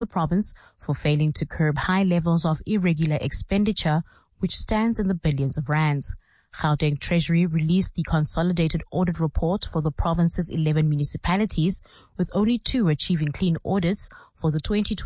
the province for failing to curb high levels of irregular expenditure, which stands in the billions of rands. Gauteng Treasury released the consolidated audit report for the province's 11 municipalities, with only 2 achieving clean audits for the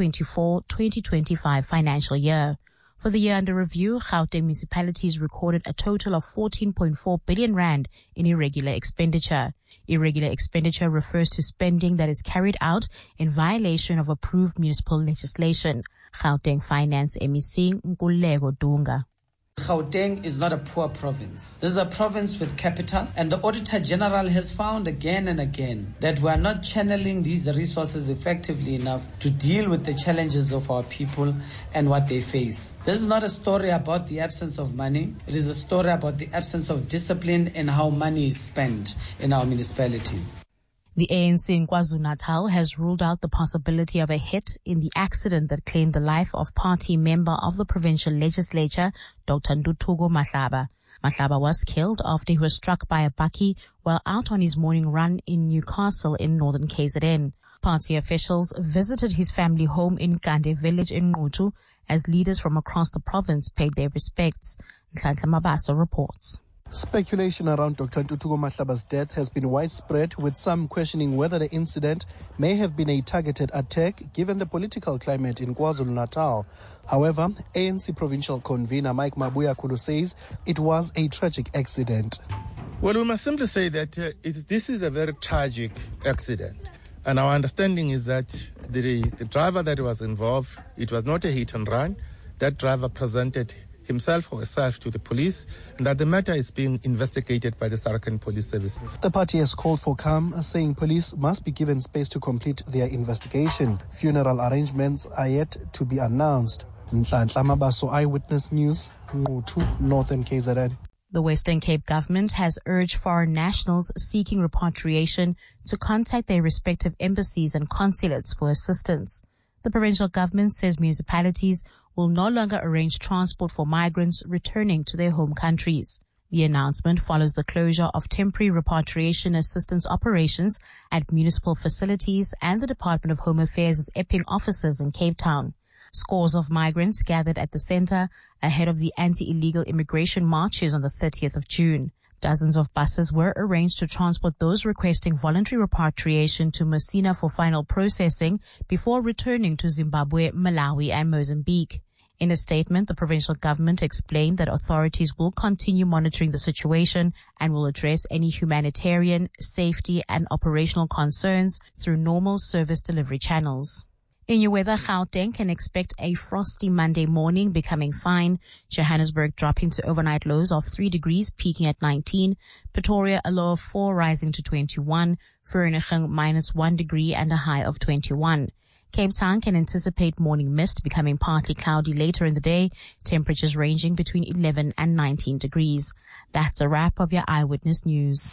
2024-2025 financial year. For the year under review, Gauteng municipalities recorded a total of 14.4 billion rand in irregular expenditure. Irregular expenditure refers to spending that is carried out in violation of approved municipal legislation. Gauteng Finance MEC Nkululeko Dunga. Gauteng is not a poor province. This is a province with capital, and the Auditor General has found again and again that we are not channeling these resources effectively enough to deal with the challenges of our people and what they face. This is not a story about the absence of money. It is a story about the absence of discipline and how money is spent in our municipalities. The ANC in KwaZulu-Natal has ruled out the possibility of a hit in the accident that claimed the life of party member of the provincial legislature, Dr. Ntuthuko Mahlaba. Mahlaba was killed after he was struck by a bakkie while out on his morning run in Newcastle in northern KZN. Party officials visited his family home in Kande village in Ngutu as leaders from across the province paid their respects. Nhlanhla Mabaso reports. Speculation around Dr. Ntuthuko Mahlaba's death has been widespread, with some questioning whether the incident may have been a targeted attack given the political climate in KwaZulu-Natal. However, ANC provincial convener Mike Mabuya Kulu says it was a tragic accident. Well, we must simply say that this is a very tragic accident. And our understanding is that the driver that was involved, it was not a hit and run. That driver presented himself or herself to the police, and that the matter is being investigated by the Sarakan Police Service. The party has called for calm, saying police must be given space to complete their investigation. Funeral arrangements are yet to be announced. Nhlanhla Mabaso, Eyewitness News, Ngutu, Northern KZN. The Western Cape government has urged foreign nationals seeking repatriation to contact their respective embassies and consulates for assistance. The provincial government says municipalities will no longer arrange transport for migrants returning to their home countries. The announcement follows the closure of temporary repatriation assistance operations at municipal facilities and the Department of Home Affairs' Epping offices in Cape Town. Scores of migrants gathered at the centre ahead of the anti-illegal immigration marches on the 30th of June. Dozens of buses were arranged to transport those requesting voluntary repatriation to Messina for final processing before returning to Zimbabwe, Malawi, and Mozambique. In a statement, the provincial government explained that authorities will continue monitoring the situation and will address any humanitarian, safety, and operational concerns through normal service delivery channels. In your weather, Gauteng can expect a frosty Monday morning, becoming fine. Johannesburg dropping to overnight lows of 3 degrees, peaking at 19. Pretoria a low of 4, rising to 21. Vereeniging -1 degree and a high of 21. Cape Town can anticipate morning mist, becoming partly cloudy later in the day. Temperatures ranging between 11 and 19 degrees. That's a wrap of your Eyewitness News.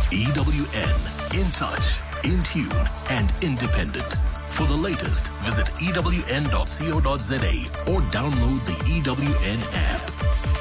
EWN, in touch, in tune, and independent. For the latest, visit ewn.co.za or download the EWN app.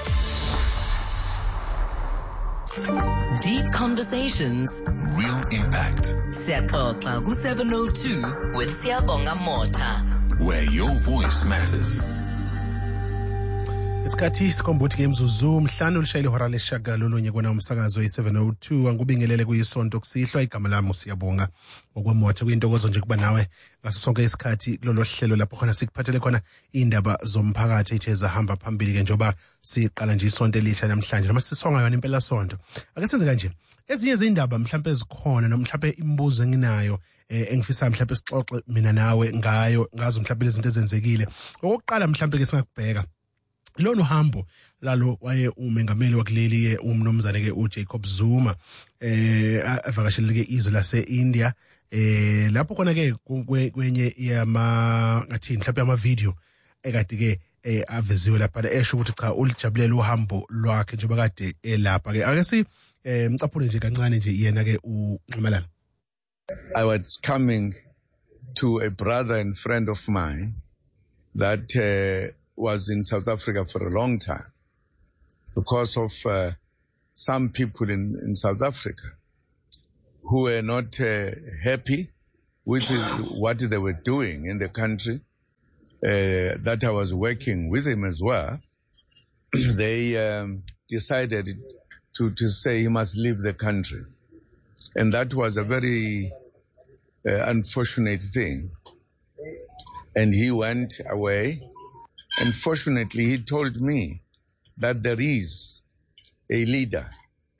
Deep conversations, Real impact. Siyaxoxa ku-702 with Siyabonga Mota, Where your voice matters. Isikhathi sikombuthi ngemzuzu mhlanu lishayile ihora lesishagalolunye kona umsakazo i-702 angubingelele kuyisonto kusihlwa igama lami Siyabonga ngokwemotha kuyintokozo nje kuba nawe ngaso sonke isikhathi kulolu hlelo lapho khona sikuphathele khona indaba zomphakathi ethe zahamba phambili ke njoba siqala nje isonto elisha namhlanje noma sisonga yona impela sonto. Ake senze kanje, ezinye izindaba mhlawumbe ezikhona noma mhlawumbe imibuzo enginayo engifisa mhlawumbe sixoxe mina nawe ngazo mhlawumbe izinto ezenzekile. Okokuqala mhlawumbe ke singakubheka lona uhambo lalo waye umengameli wakuleli umnomzane ke uJacob Zuma avakashele ke izwe lase-India lapho khona ke kwenye ngathi mhlawumbe ama video ekade ke aveziwe lapha esho ukuthi cha ulijabulela uhambo lwakhe njengoba kade lapha ke ake si mcaphule nje kancane nje yena ke uNxumalala. I was coming to a brother and friend of mine that was in South Africa for a long time because of some people in South Africa who were not happy with what they were doing in the country that I was working with him as well, they decided to say he must leave the country. And that was a very unfortunate thing. And he went away. And fortunately, he told me that there is a leader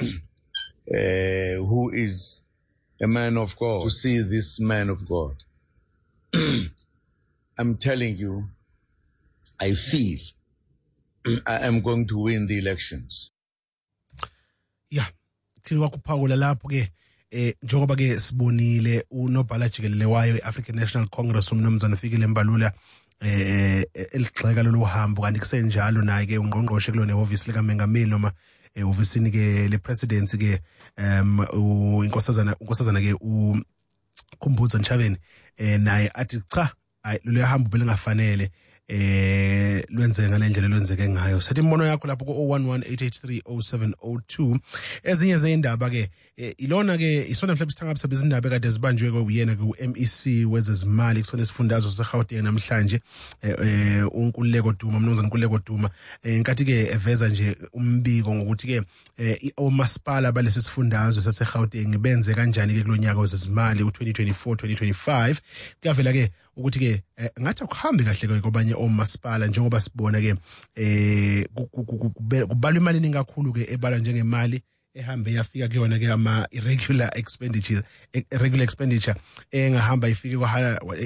who is a man of God, to see this man of God. I'm telling you, I feel I am going to win the elections. Yeah, thina kwakuphawula lapho ke njengoba ke sibonile unobhala jikelele wayo African National Congress umnumzana ufikile Mbalula eligxeka lolu hambo kanti kusenjalo naye ke ungqongqoshe kulona ehhovisi lika Mengameli noma ehhovisini ke le presidency ke inkosazana ke uKhumbudzo Ntshavheni naye athi cha lolu hambo belingafanele lwenzeke ngalendlela lwenzeke ngayo. Sathi imbono yakho lapho ku 0118830702. Ezinye zeindaba ke ilona ke isona mhlawumbe sithanga sebenzisa indaba kade zibanjwe ke uyena ke uMEC wezezimali kusona isifundazwe seGauteng namhlanje uNkululeko Duma mnumzana uNkululeko Duma enkathi ke eveza nje umbiko ngokuthi ke omasipala balesi sifundazwe saseGauteng benze kanjani ke kulonyaka wezezimali u2024-2025. Kuyavela ke ukuthi ke ngathi akuhambi kahle ke kobanye omasipala njengoba sibona ke kubalwa imali eningi kakhulu ke ebalwa njengemali ehambe yafika kuyona ke ama irregular expenditure engahamba ifike kwa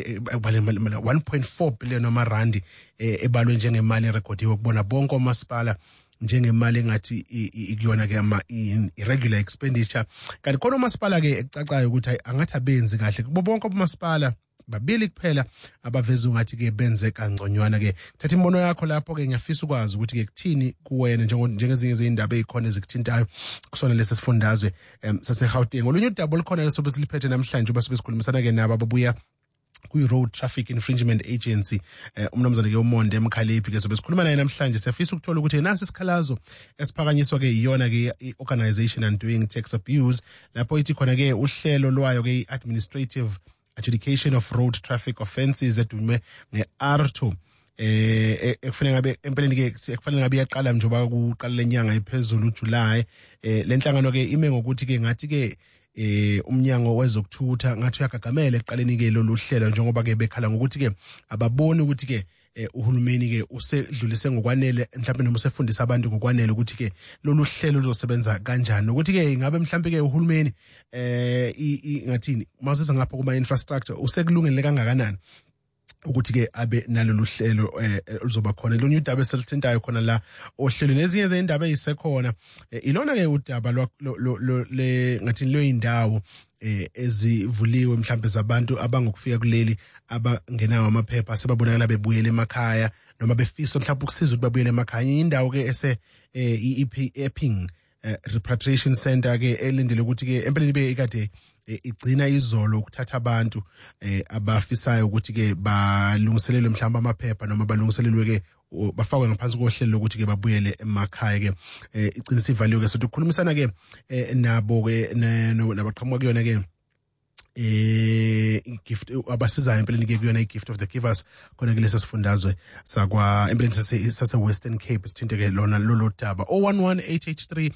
1.4 billion amarandi ebalwe njengemali erekhodiwe kubona bonke omasipala njengemali engathi ikuyona ke ama irregular expenditure. Kanti khona omasipala ke ecacayo ukuthi angathi abenzi kahle kubo bonke omasipala babili kuphela abaveza ungathi ke benze kangconywana ke. Thatha imbono yakho lapho ke ngiyafisa ukwazi ukuthi ke kuthini kuwena njengezinye izindaba ezikhona ezikuthintayo kusona lesi sifundazwe saseGauteng. Olunye udaba olukhona lesobe siliphethe namhlanje uba sikhulumisana ke nabo ababuya kwi-Road Traffic Infringement Agency umnumzana ke uMonde Mkhaliphi ke sobe sikhuluma naye namhlanje. Siyafisa ukuthola ukuthi nasi isikhalazo esiphakanyiswa ke iyona ke i-Organization Undoing Tax Abuse lapho ithi khona ke uhlelo lwayo ke administrative adjudication of road traffic offences edume nge-R2 ekufanele ngabe empeleni ke ekufanele ngabe yaqala njengoba kuqala lenyanga ephezulu uJuly. Lenhlangano ke ime ngokuthi ke ngathi ke umnyango wezokuthutha ngathi uyagagamela eqaleni ke lolu hlelo njengoba ke bekhala ngokuthi ke ababoni ukuthi ke uhulumeni ke usedlulise ngokwanele mhlawumbe noma usefundisa abantu ngokwanele ukuthi ke lolu hlelo luzosebenza kanjani ukuthi ke ngabe mhlawumbe ke uhulumeni ngathini masiza ngapha kuma infrastructure usekulungele kangakanani ukuthi ke abe nalolu hlelo luzoba khona. Lo udaba eselithintayo khona la ohlelo nezinye zeindaba ezisekhona ilona ke udaba le ngathi lo indawo ezivuliwe mhlawumbe zabantu abangokufika kuleli abangenawo amaphepha sebabonakala bebuyele emakhaya noma befisa mhlawumbe ukusiza ukuthi babuyele emakhaya. Indawo ke ese Epping Repatriation Center ke elindele ukuthi ke empeleni be ikade igcina izolo ukuthatha abantu abafisayo ukuthi ke balungiselelwe mhlawumbe amaphepha noma balungiselelwe ke bafakwe ngaphansi kohlelo lokuthi ke babuyele emakhaya ke iqinisa ivalue ke sokuthi ukukhulumisana ke nabo ke nabaqhamuka kuyona ke gift abasiza empeleni ke kuyona igift of the givers khona ke lesifundazwe sakwa empeleni sase Western Cape sithinte ke lona lolo daba 0118830702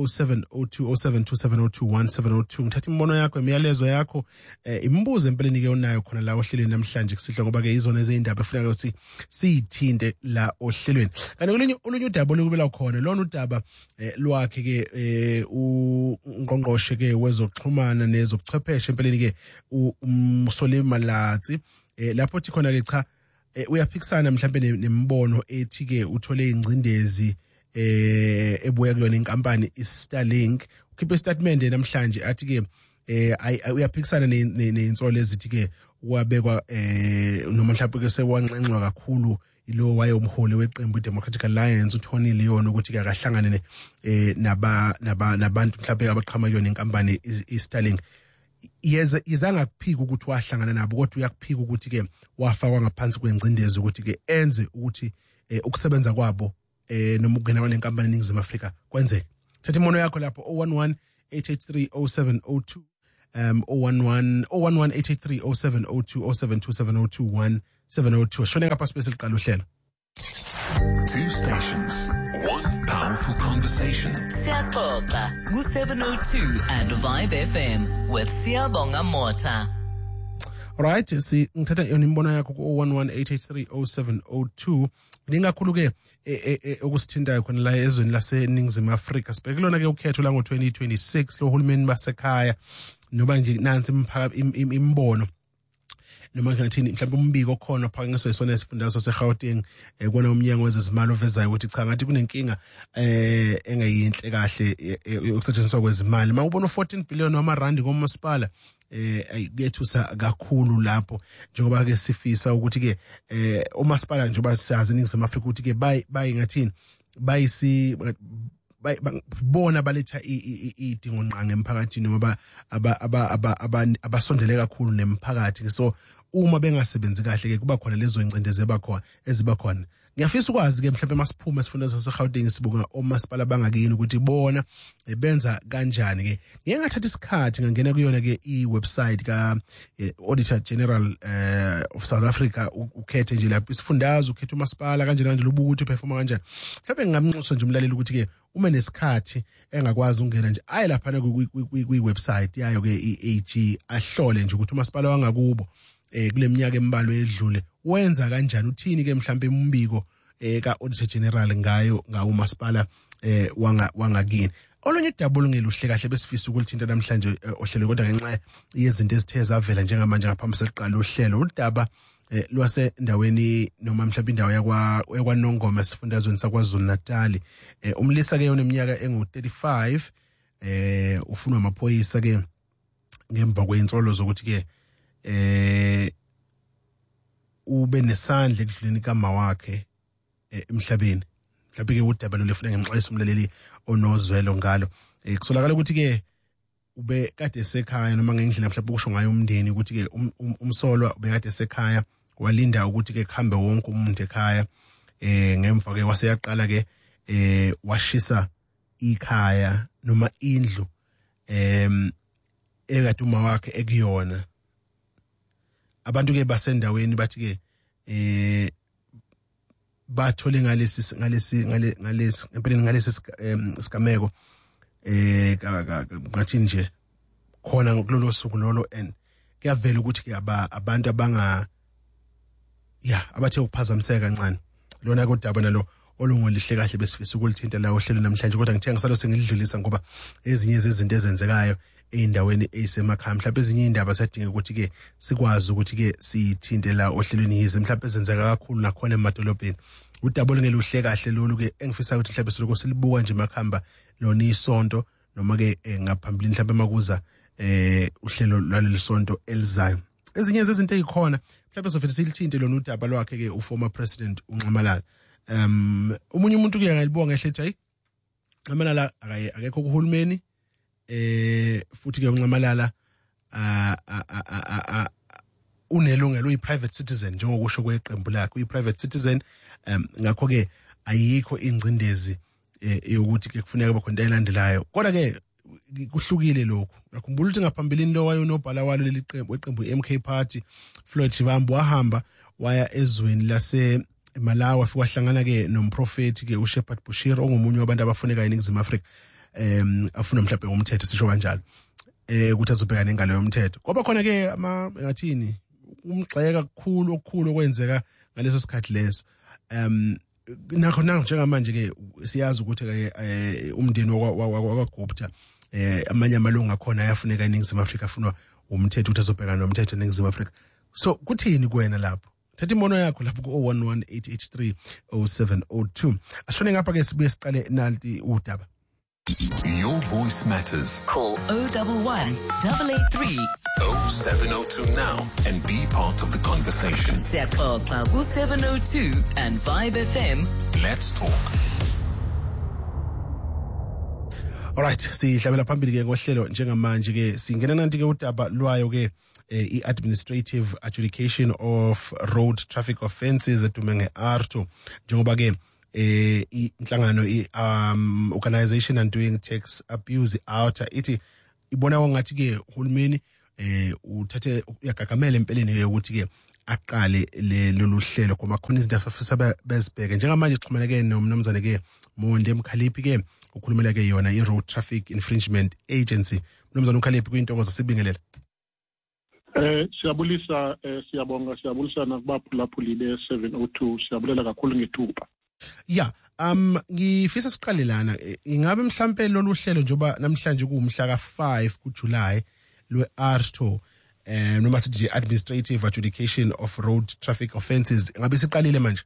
0727021702. Ngithatha imbono yakho imiyalezo yakho imibuzo empeleni ke onayo khona la ohlelweni namhlanje kusihlwa ngoba ke izona ezindaba efuneka ukuthi siyithinte la ohlelweni. Kanti olunye udaba olukubela khona lona udaba lwakhe ke ungqongqoshe ke wezokuxhumana nezobuchwepheshe empeleni ke uMsole Malatsi lapho uthi khona ke cha uyaphikisana mhlawumbe nembono ethi ke uthole ingcindezi ebuya kuyona inkampani iStarlink. Ukhiphe statement namhlanje athi ke uyaphikisana neinsolo ezithi ke wabekwa noma mhlawumbe ke sewanxenxwa kakhulu ilo wayomholi weqembu iDemocratic Alliance uTony Leon ukuthi ke akahlangane nabantu mhlawumbe abaqhama kuyona inkampani iStarlink. Yezanga kuphika ukuthi wahlangana nabo kodwa uyakuphika ukuthi ke wafakwa ngaphansi kwengcindezi ukuthi ke enze ukuthi ukusebenza kwabo noma ukungena kwale nkampani eNingizimu Afrika kwenzeke. Thatha imono yakho lapho 0118830702 011 08830702 072702 702 shone ngapha space liqala uhlelo. 2 stations, 1 powerful conversation. Siyaxoxa ku-702 and Vibe FM with Siyabonga Mota. Alright, ngithatha yona imbono yakho ku 0118830702. Ningakhulu ke okusithindayo khona la ezweni laseNingizimu Afrika. Sibhekelona ke ukhetho la ngo-2026 lohulumeni basekhaya noba nje nansi imbono noma ngathini mhlawumbe umbiko khona phakanyiswe isona isifundazwe saseGauteng kona umnyango wezezimali ovezayo ukuthi cha ngathi kunenkinga engayinhle kahle yokusetshenziswa kwezimali. Mawubona 14 billion wamarandi ngomasipala ayikethusa kakhulu lapho njengoba ke sifisa ukuthi ke umasipala njengoba siyazi eNingizimu Afrika ukuthi ke bayingathini bona baletha idingo nqange emphakathini ngoba abasondele kakhulu nemphakathi. So uma bengasebenzi kahle ke kuba khona lezo incindezi eziba khona. Ngiyafisa ukwazi ke mhlawumbe masiphuma sifundazwe saseGauteng sibuka omasipala bangakini ukuthi bona benza kanjani ke. Ngeke ngathatha isikhathi ngangena kuyona ke iwebsite ka Auditor General of South Africa ukhethe nje lapho isifundazwe ukhethe umasipala kanjani ubuka ukuthi uperforma kanjani. Mhlawumbe ngingamnxusa nje umlaleli ukuthi ke uma nesikhathi engakwazi ukungena nje ayi lapha na kwi-website yayo ke iAG ahlole nje ukuthi umasipala wangakubo kuleminyaka embalwa edlule wenza kanjani, uthini ke mhlawumbe umbiko ka Auditor General ngawo umasipala wangakini. Olunye udaba olungeluhle kahle besifisa ukulithinta namhlanje ohlelo kodwa ngenxa yezinto ezithe zavela njengamanje ngaphambi seliqala uhlelo udaba lwasendaweni noma mhlawumbe indawo yakwaNongoma esifundazweni saKwaZulu Natal. Umlisa ke oneminyaka engu-35 ufunwa amaphoyisa ke ngemva kweinsolo zokuthi ke ube nesandla ekudluleni kama wakhe emhlabeni. Mhlawumbe ke udaba lolefuna ngemxwayiso umlaleli onozwelo ngalo. Kusolakala ukuthi ke ube kade esekhaya noma ngendlela mhlawumbe ukusho ngayo umndeni ukuthi ke umsolwa ube kade esekhaya walinda ukuthi ke kuhambe wonke umuntu ekhaya. Ngemva ke waseyaqala ke washisa ikhaya noma indlu ekade uma wakhe ekuyona. Abantu ke basendaweni bathi ke bathole ngalesi sigameko ngathi nje khona kulolo suku lolo and kuyavela ukuthi ke abantu abathe ukuphazamiseka kancane. Lona kodaba nalo olungolihle kahle besifisa ukulithinta la ohlelo namhlanje kodwa ngithe ngisalo sengidlulisa ngoba ezinye zezinto ezenzekayo eindaweni ezisemakhaya mhlawumbe ezinye indaba sadinga ukuthi ke sikwazi ukuthi ke sithinte la ohlelweni yize mhlawumbe ezenzeka kakhulu nakhona emadolobheni. Udaba olungeluhle kahle lolu ke engifisa ukuthi mhlawumbe siloko silibuka nje makhamba lona isonto noma ke ngaphambili mhlawumbe makuza uhlelo lwaleli sonto elizayo. Ezinye zezinto ezikhona mhlawumbe sofisa silithinte lona udaba lwakhe ke uformer president uNxamalala. Umunye umuntu ke ngalibuka ngehle ethi uNxamalala akekho kuhulumeni futhi ke uNxamalala unelungelo uyi-private citizen njengokusho kweqembu lakhe uyi-private citizen. Ngakho ke ayikho ingcindezi yokuthi ke kufuneka kube khona elandelayo kodwa ke kuhlukile lokho. Ngakhumbula ukuthi ngaphambilini lo wayonobhala walo leli qembu MK Party Floyd Shivambu wahamba waya ezweni lase Malawi afika wahlangana ke nomprofeti ke uShepherd Bushiri ongumunye wabantu abafuneka eNingizimu Afrika afuna mhlawumbe umthetho sisho kanjalo ukuthi azobhekana nengalo yomthetho. Ngoba khona ke ngathini umgxeka okukhulu okwenzeka ngaleso sikhathi leso. Nakho njengamanje ke siyazi ukuthi ke umndeni wakwaGupta amanye amalungu akhona ayafuneka eNingizimu Afrika afunwa umthetho ukuthi azobhekana nomthetho eNingizimu Afrika. So kuthini kuwena lapho? Thatha imbono yakho lapho ku 0118830702. Ashone ngapha ke sibuye siqale nalti udaba. Your voice matters. Call 011 883 0702 now and be part of the conversation. Siyaxoxa ku-702 and Vibe FM. Let's talk. Alright, sihlabela phambili ke ngohlelo njengamanje ke singena nanti ke udaba lwayo ke i-administrative adjudication of road traffic offences edume nge-ARTO njengoba ke inhlangano Organization and Doing Tax Abuse outer ithi ibona ngathi ke uhulumeni uthathe uyagagamela empeleni ukuthi ke aqale lolu hlelo ngoba khona izinto afisa bezibheke njengamanje sixhumaneke nomnumzane ke Monde Mkhaliphi ke ukhulumela ke yona i-Road Traffic Infringement Agency. Mnumzane uKhaliphi kuyintokozo sibingelele. Siyabulisa siyabulisa nakubaphulaphuli be-702 siyabulela kakhulu ngethuba. Yeah, ngifisa siqalelana ingabe mhlambe lolu hlelo njoba namhlanje kuumhla ka5 kuJuly lwe-ARTO noma sithi Administrative Adjudication of Road Traffic Offences ngabe siqalile manje?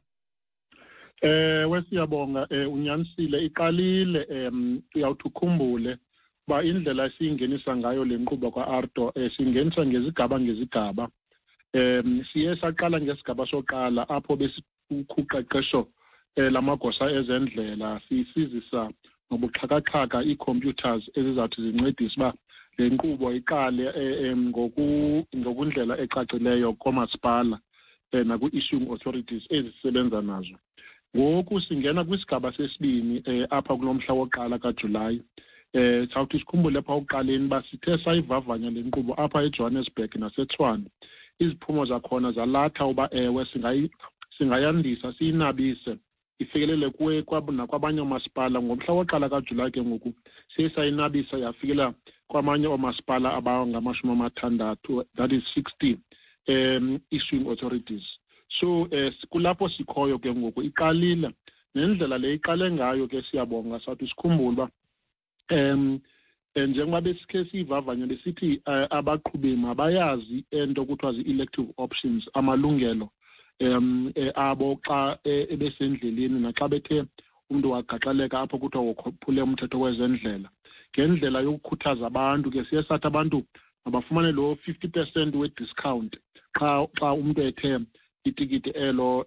Wesiyabonga unyanisile iqalile uyawuthi ukhumbule ba indlela esiyingenisa ngayo lenqubo kwa-ARTO singenisa ngezigaba siye saqala ngesigaba soqala apho besikuqeqesho lamagosa ezendlela sisizisa ngobuxhakaxhaka ii-computers ezizathi zincedise ba le nqubo iqale ngokundlela ecacileyo komasipala naku-issuing authorities ezisebenza nazo. Ngoku singena kwisigaba sesibini apha kulomhla woqala kaJulayi. Sawuthi sikhumbule apha uqaleni basithe sayivavanya le nqubo apha eJohannesburg naseTshwane. Iziphumo zakhona zalatha uba ewe singayandisa siyinabise ifikelele nakwabanye omasipala ngomhla woqala kaJulayi ke ngoku siye sayinabisa yafikela kwamanye omasipala abangama-60, that is 60 issuing authorities. So kulapho sikhoyo ke ngoku iqalile nendlela le iqale ngayo ke siyabonga sathi sikhumbule uba njengoba besikhe siyivavanya besithi abaqhubi mabayazi into kuthiwa zi-elective options amalungelo abo xa ebesendleleni naxa bethe umuntu wagaxaleka apho kuthiwa wophule umthetho wezendlela ngendlela yokukhuthaza abantu ke siye sathi abantu mabafumane lo 50% we-discount xa umuntu ethe itikiti elo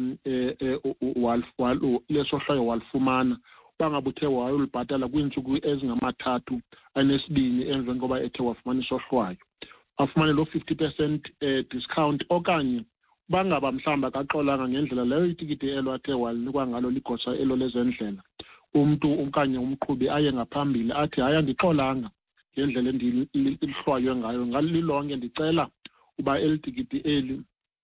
lesohlwayo walifumana bangabuthe wayolibhatala kwiintsuku ezingama-3 anesibini emveni koba ethe wafumana isohlwayo afumane lo 50% discount okanye bangaba mhlamba kaxolanga ngendlela leyo itikiti elo athe walinikwa ngalo ligosa elo lezendlela umntu okanye umqhubi aye ngaphambili athi hayi andixolanga ngendlela endilihlwaywe ngayo ngalilonke ndicela uba eli tikiti eli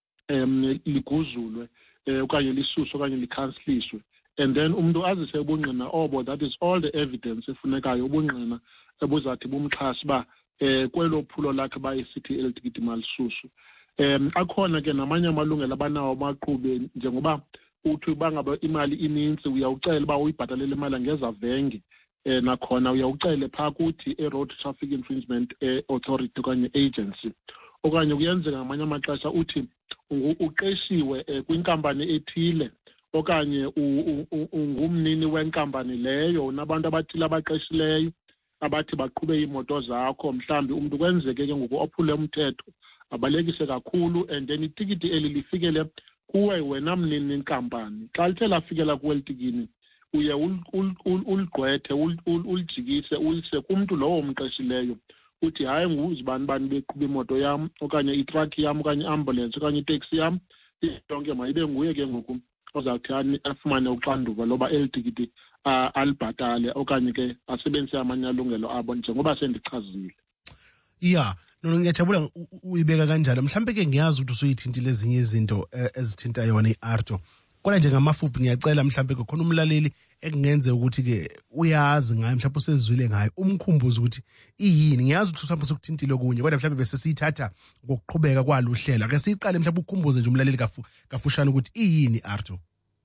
liguzulwe okanye lisuswe okanye likhansiliswe and then umuntu azise ubungqina obo, that is all the evidence efunekayo ubungqina ebuzathi bumxhasa uba kwelo phulo lakhe bayisithi eli tikiti malisuswe. Akhona ke namanye amalungelo abanawo abaqhubi njengoba uthi bangaba imali ininzi uyawucela uba uyibhatalele imali angezavenge nakhona uyawucele phaa kuthi e-Road Traffic Infringement Authority okanye agency okanye kuyenzeka ngamanye amaxesha uthi uqeshiwe kwinkampani ethile okanye ungumnini wenkampani leyo unabantu abathile abaqeshileyo abathi baqhube iimoto zakho mhlawumbi umuntu kwenzeke ke ngoku ophule umthetho abalekise kakhulu and then itikiti eli lifikele kuwe wena mnini inkampani xa lithe lafikela kuwe tikini uye uligqwethe ulijikise ulise kumntu lowo umqeshileyo uthi hayi nguzibani beqhuba imoto yam okanye itruck yam okanye ambulance okanye itaxi yam yonke mayibe nguye ke ngoku ozawuthi afumane uxanduva loba eli tikiti alibhatale okanye ke asebenzise amanye alungelo abo njengoba sendichazile. Yeah, no ngiyajabula uyibeka kanjalo. Mhlambe ke ngiyazi ukuthi usuyithintile ezinye izinto ezithinta yona i-ARTO. Kodwa nje ngamafuphi ngiyacela mhlambe ke khona umlaleli ekungenze ukuthi ke uyazi ngayo mhlawumbe usezwile ngayo umkhumbuzo ukuthi iyini. Ngiyazi ukuthi mhlawumbe sokuthintile kunye kodwa mhlawumbe bese siyithatha ngokuqhubeka kwaluhlela. Ake siqale mhlawumbe ukhumbuze nje umlaleli kafushane ukuthi iyini i-ARTO.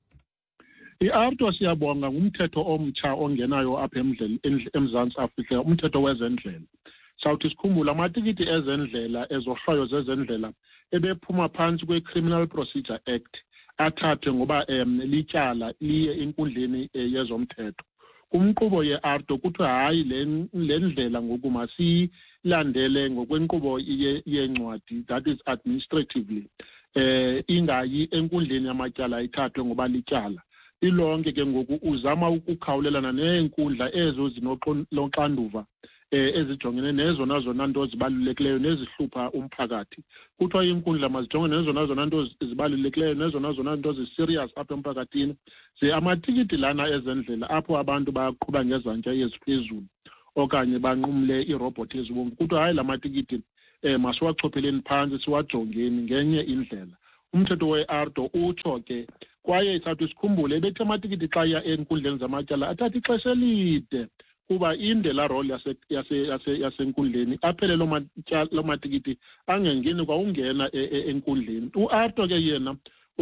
I-ARTO siyabonga ngumthetho omtsha ongenayo apha eMzantsi Afrika, umthetho wezendlela. Sawuthi sikhumbula amatikiti ezendlela ezohlwayo zezendlela ebephuma phantsi kwe-Criminal Procedure Act athathwe ngoba lityala liye enkundleni yezomthetho. Kumqhubo ye-ARTO kuthiwa hayi le ndlela ngoku masiyilandele ngokwenkqubo yencwadi, that is administratively, ingayi enkundleni yamatyala ithathwe ngoba lityala. Ilonke ke ngoku uzama ukukhawulelana neenkundla ezo zinoxanduva ezijongene nezona nto zibalulekileyo nezihlupha umphakathi. Kuthiwa iinkundla mazijongene nezona nto zibalulekileyo nezona nto zi-serious apha emphakathini. Amatikiti lana ezendlela apho abantu baqhuba ngezantya eziphezulu okanye banqumle iirobhothi ezibomvu. Kuthiwa hayi la matikiti masiwachopheleni phansi siwajongeni ngenye indlela. Umthetho we-ARDO utsho ke kwaye sathi sikhumbule ebethe amatikiti xa ya enkundleni zamatyala athatha ixesha elide kuba inde la role yasenkundleni aphele loo matikiti angengeni kwaungena enkundleni. U-ARDO ke yena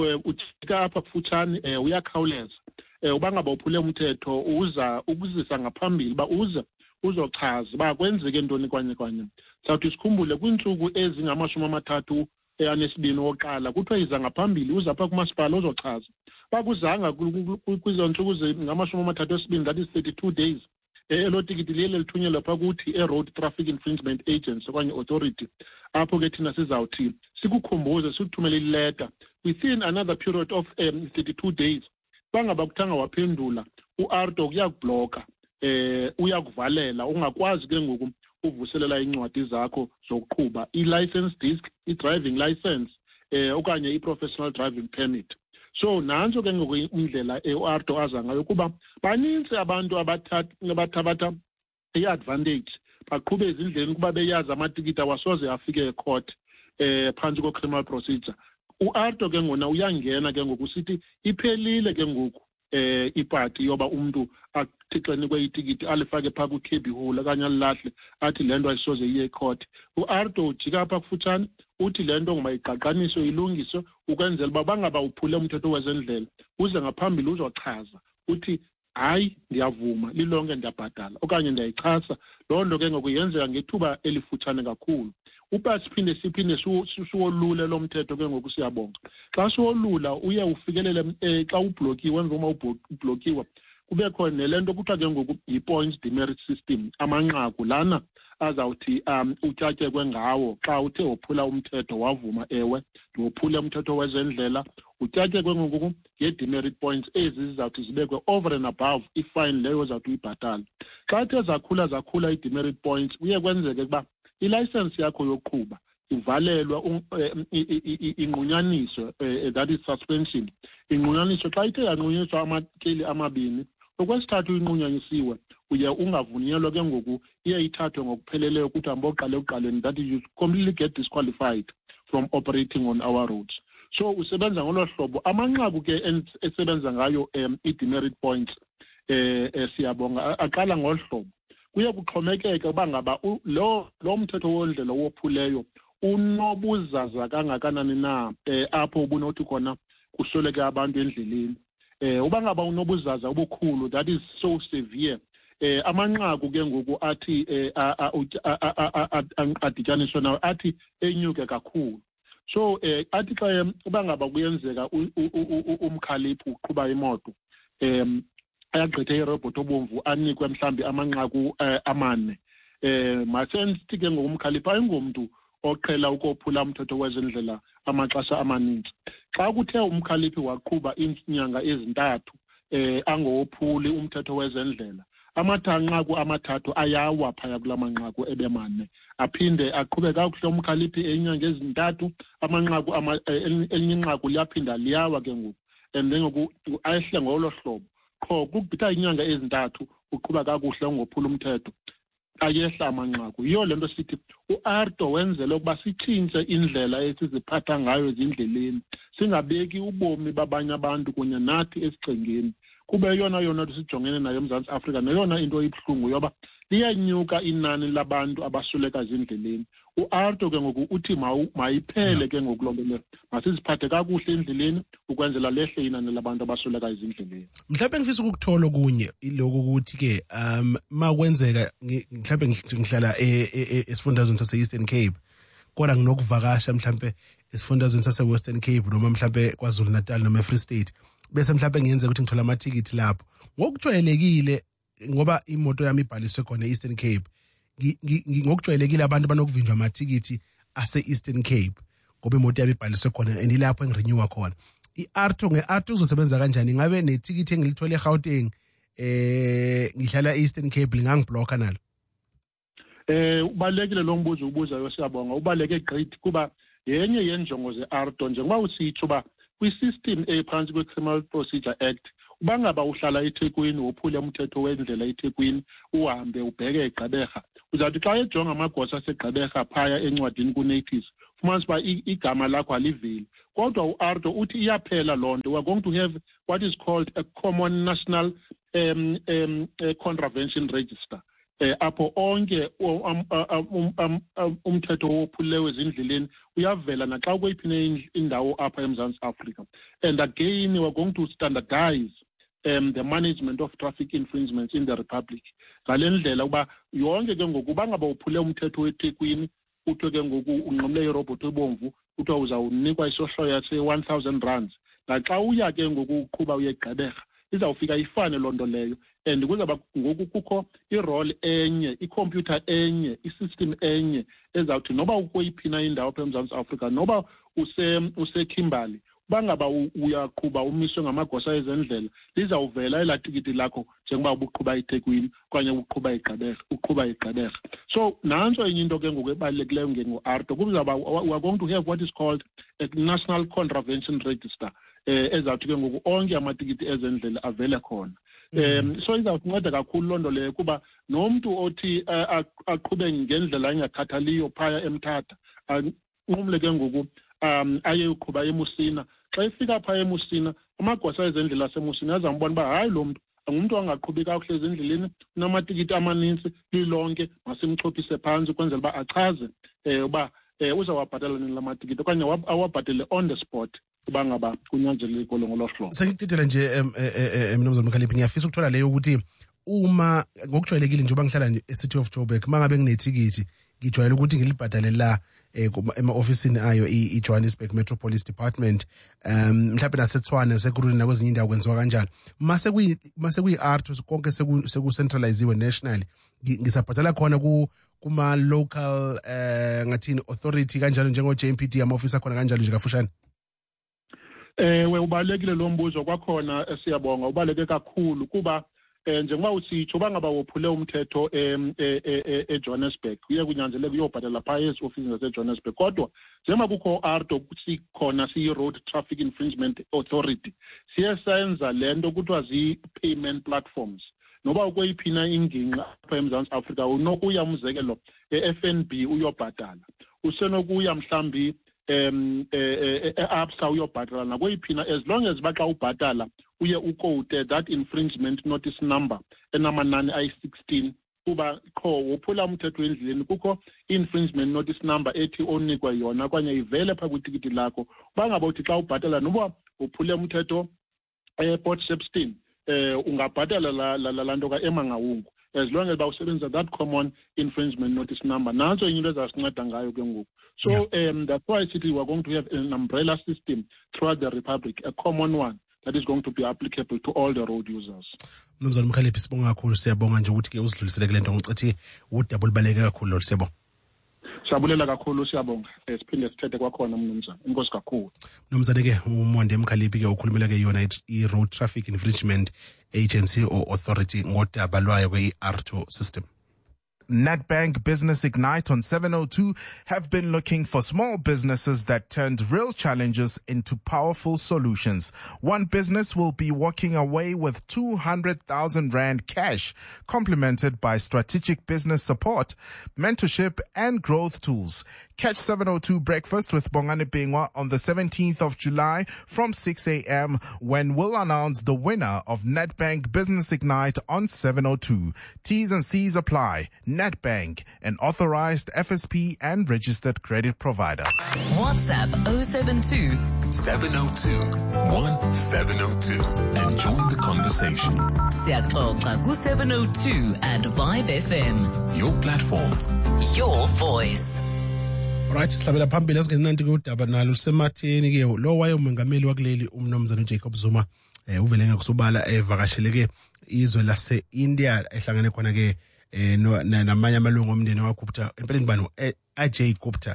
ujika apha kufutshane uyakhawuleza. Uba ngaba uphule umthetho uza ukuzisa ngaphambili uba uzochaza uba kwenzeke ntoni kwanye. Sawuthi sikhumbule kwiintsuku ezingama-32 wokuqala kuthiwa iza ngaphambili uza phaa kumasipala uzochaza. Uba kuzanga kwizo ntsuku zingamashumi-32 that is 32 days elo tikiti liye lithunyelwa phaa kuthi e-Road Traffic Infringement Agency okanye authority, apho ke thina sizawuthi sikukhumbuze sikuthumele ileta within another period of 32 days. Bangaba kuthanga waphendula u-ARDO kuyakubloka, uyakuvalela ungakwazi ke ngoku uvuselela incwadi zakho zokuqhuba, i-license disc, i-driving license okanye i-professional driving permit. So nanso ke ngoku indlela u-ARDO aza ngayo kuba baninzi abantu abathabatha i-advantage baqhube ezindleni kuba beyazi amatikiti awasoze afike ecourt phantsi ko-criminal procedure. U-ARDO ke ngona uyangena ke ngoku sithi iphelile ke ngoku ipati yoba umntu athixeni kweyitikiti alifake phaa kwi-KB hole okanye alilahle athi le nto ayisoze iye ecourt. U-ARDO ujika apha kufutshane uthi le nto mayiqaqaniswe ilungiswe ukwenzela uba bangaba uphule umthetho wezendlela uze ngaphambili uzochaza uthi hayi ndiyavuma lilonke ndiyabhatala okanye ndiyayichasa. Loo nto ke ngoku yenzeka ngethuba elifutshane kakhulu. Uba siphinde siwolule lo mthetho ke ngoku siyabonga. Xa siwolula uye ufikelele xa ublokiwe emva uma ublokiwe kube khona nele nto kuthiwa ke ngoku yi-points demerit system, amanqaku lana azawuthi utyatyekwe ngawo xa uthe wophula umthetho wavuma ewe ndiwophule umthetho wezendlela utyatyekwe ngoku nge-demerit points ezi zizawuthi zibekwe over and above ifine leyo zawuthi uyibhatala. Xa the zakhula i-demerit points kuye kwenzeke ukuba ilicense yakho yoqhuba ivalelwa inqunyaniswe, that is suspension. Inqunyaniswe xa ithe yanqunyiswa amakeli amabini, okwesithathu inqunyanyisiwe uye ungavunyelwa ke ngoku iye ithathwe ngokupheleleyo ukuthi amboqale ekuqaleni, that is you completely get disqualified from operating on our roads. So usebenza ngolo hlobo. Amanqaku ke esebenza ngayo i-demerit points siyabonga aqala ngolu hlobo. Kuye kuxhomekeke uba ngaba lo mthetho wendlela wophuleyo unobuzaza kangakanani na apho ubunothi khona kusoleke abantu endleleni. Uba ngaba unobuzaza obukhulu, that is so severe, amanqaku ke ngoku athi adityaniswe nawo athi enyuke kakhulu. So athi xa uba ngaba kuyenzeka umkhaliphi uqhuba imoto ayagqithe irobhothi obomvu anikwe mhlawumbi amanqaku 4, masensithi ke ngokumkhaliphi ayingomntu oqhela ukophula umthetho wezendlela amaxesha amaninzi. Xa kuthe umkhaliphi waqhuba iinyanga ezintathu angowophuli umthetho wezendlela, amanqaku 3 ayawa phaya kula manqaku ebe4, aphinde aqhube kakuhle umkhaliphi enyanga ezintathu amanqaku elinye inqaku liyaphinda liyawa ke ngoku, and then ngoku ayehle ngolo hlobo. Qho kugqitha inyanga ezintathu uqhuba kakuhle ungophula umthetho ayehla amanqaku. Yiyo le nto sithi u-ARDO wenzele ukuba sitshintshe indlela esiziphatha ngayo ezindleleni, singabeki ubomi babanye abantu kunye nathi esigcengeni. Kube yona nto sijongene nayo eMzantsi Afrika neyona into ibuhlungu yoba liyanyuka inani labantu abasuleka ezindleleni. U-ARDO ke ngoku uthi mayiphele ke ngoku loo nto leyo, masiziphathe kakuhle endleleni ukwenzela lehle inani labantu abasuleka ezindleleni. Mhlawumbe ngifisa ukukuthola okunye iloko ukuthi ke makwenzeka mhlawumbe ngihlala esifundazweni sase-Eastern Cape kodwa nginokuvakasha mhlawumbe esifundazweni sase-Western Cape noma mhlawumbe KwaZulu Natal noma eFree State, bese mhlawumbe ngiyenze ukuthi ngithola amathikithi lapho. Ngokujwayelekile ngoba imoto yami ibhaliswe khona e-Eastern Cape, ngokujwayelekile abantu banokuvinjwa amathikithi ase-Eastern Cape ngoba imoto yami ibhaliswe khona and ilapho engirenewa khona. nge-ARDO uzosebenza kanjani? Ngabe nethikithi engilithole eGauteng ngihlala e-Eastern Cape lingangibloka nalo? Ubalekile lo mbuzo ubuzayo siyabonga, ubaleke gqithi kuba yenye yenjongo ze-ARDO njengoba usitsho uba kwi-system ephansi kwe-Criminal Procedure Act uba ngaba uhlala eThekwini wophule umthetho wendlela eThekwini uhambe ubheke eGqeberha uzawuthi xa ejonga amagosa aseGqeberha phaya encwadini ku-notice fumanisa uba igama lakho aliveli kodwa u-ARDO uthi iyaphela loo nto. We are going to have what is called a common national contravention register apho onke umthetho wophuleyo ezindleleni uyavela naxa kweyiphi indawo apha eMzantsi Africa. And again we are going to standardize the management of traffic infringements in the Republic. Ngale ndlela uba yonke ke ngoku uba ngaba uphule umthetho weThekwini kuthiwe ke ngoku unqumle irobhothi ebomvu kuthiwa uzawunikwa isohlwayo se-R1,000 naxa uya ke ngoku uqhuba uye eGqeberha izawufika ifane loo nto leyo. And kuzawuba ngoku kukho irole enye, ikhompyutha enye, isystem enye ezawuthi noba ukweyiphi na indawo apha eMzantsi Afrika noba useKimberley uba ngaba uyaqhuba umiswe ngamagosa ezendlela lizawuvela elaa tikiti lakho njengoba ubuqhuba eThekwini okanye uqhuba eGqeberha. So nantso enye into ke ngoku ebalulekileyo ngengo-ARDO kuzawuba we are going to have what is called a national contravention register ezawuthi ke ngoku onke amatikiti ezendlela avele khona. So izawunceda kakhulu loo nto leyo kuba nomntu othi aqhube ngendlela engakhathaliyo phaya eMthatha anqumle ke ngoku aye uqhuba eMusina. Xa efika phaya eMusina amagosa ezendlela aseMusina azambona uba hayi lo mntu ngumuntu angaqhubi kakuhle ezindleleni unamatikiti amanintsi lilonke masimchophise phantsi ukwenzela uba achaze uba uzawabhatala nini lamatikiti okanye awabhatele on the spot uba ngaba kunyanzeleko ngolo hlobo. Sengititela nje Mnumzane Mkhaliphi ngiyafisa ukuthola leyo ukuthi uma ngokujwayelekile nje uba ngihlala nje eCity of Joburg mangabe nginetikiti ngijwayele ukuthi ngilibhadale la ema-ofisini ayo i-Johannesburg Metropolitan Department mhlawumbe naseTshwane sekuruni nakwezinye indawo kwenziwa kanjalo. Mase kuyi-ARDO konke sekucentraliziwe nationally ngisabhadala khona kuma-local ngathini authority kanjalo njengo-JMPD ama-ofisi akhona kanjalo nje kafushane. Ubalulekile lo mbuzo kwakhona siyabonga ubaluleke kakhulu kuba njengoba usitsho uba ngaba wophule umthetho eJohannesburg kuye kunyanzeleka uyobhatala phaya ezi-ofisi zaseJohannesburg kodwa njengoba kukho ARDO sikhona siyi-Road Traffic Infringement Authority siye senza le nto kuthiwa zii-payment platforms noba ukweyiphina ingingqi apha eMzantsi Afrika unokuya umzekelo e-FNB uyobhatala usenokuya mhlambi e-ABSA uyobhatala nakweyipina as long as baxa ubhatala uye ukode that infringement notice number enamanani ayi-16 kuba qho wophula umthetho endleleni kukho infringement notice number ethi onikwe yona okanye ivele phaa kwitikiti lakho uba ngaba uthi xa ubhatala noba uphule umthetho Port Shepstone ungabhatala la nto ka-Emangawungu as long as bawusebenzisa that common infringement notice number. Nanso enye into ezasinceda ngayo ke ngoku. So that's why we are going to have an umbrella system throughout the Republic, a common one that is going to be applicable to all the road users. Mnumzane Mkhaliphi sibonga kakhulu siyabonga nje ukuthi ke uzidlulisele kule nto ngicathi udaba olubaleke kakhulu lo siyabonga. Siyabulela kakhulu siyabonga siphinde sithethe kwakhona mnumzane inkosi kakhulu. Mnumzane ke uMonde Mkhaliphi ke ukhulumela ke yona i-Road Traffic Infringement Agency or Authority ngodaba lwayo kwe-ARDO system. Nedbank Business Ignite on 702 have been looking for small businesses that turned real challenges into powerful solutions. One business will be walking away with 200,000 Rand cash, complemented by strategic business support, mentorship, and growth tools. Catch 702 Breakfast with Bongani Bingwa on the 17th of July from 6 a.m. when we'll announce the winner of Nedbank Business Ignite on 702. T's and C's apply. Nedbank, an authorized FSP and registered credit provider. WhatsApp 072 702 1702 and join the conversation. Siyaxoxa ku 702 and Vibe FM. Your platform, your voice. Right, sihlabela phambili asingenanti kudaba nalo sematheni ke lo wayemengameli wakuleli umnomzana uJacob Zuma uvele ngakusubala evakasheleke izwe lase India ehlangene khona ke namanye amalungu omndeni waGupta empeleni bani Ajay Gupta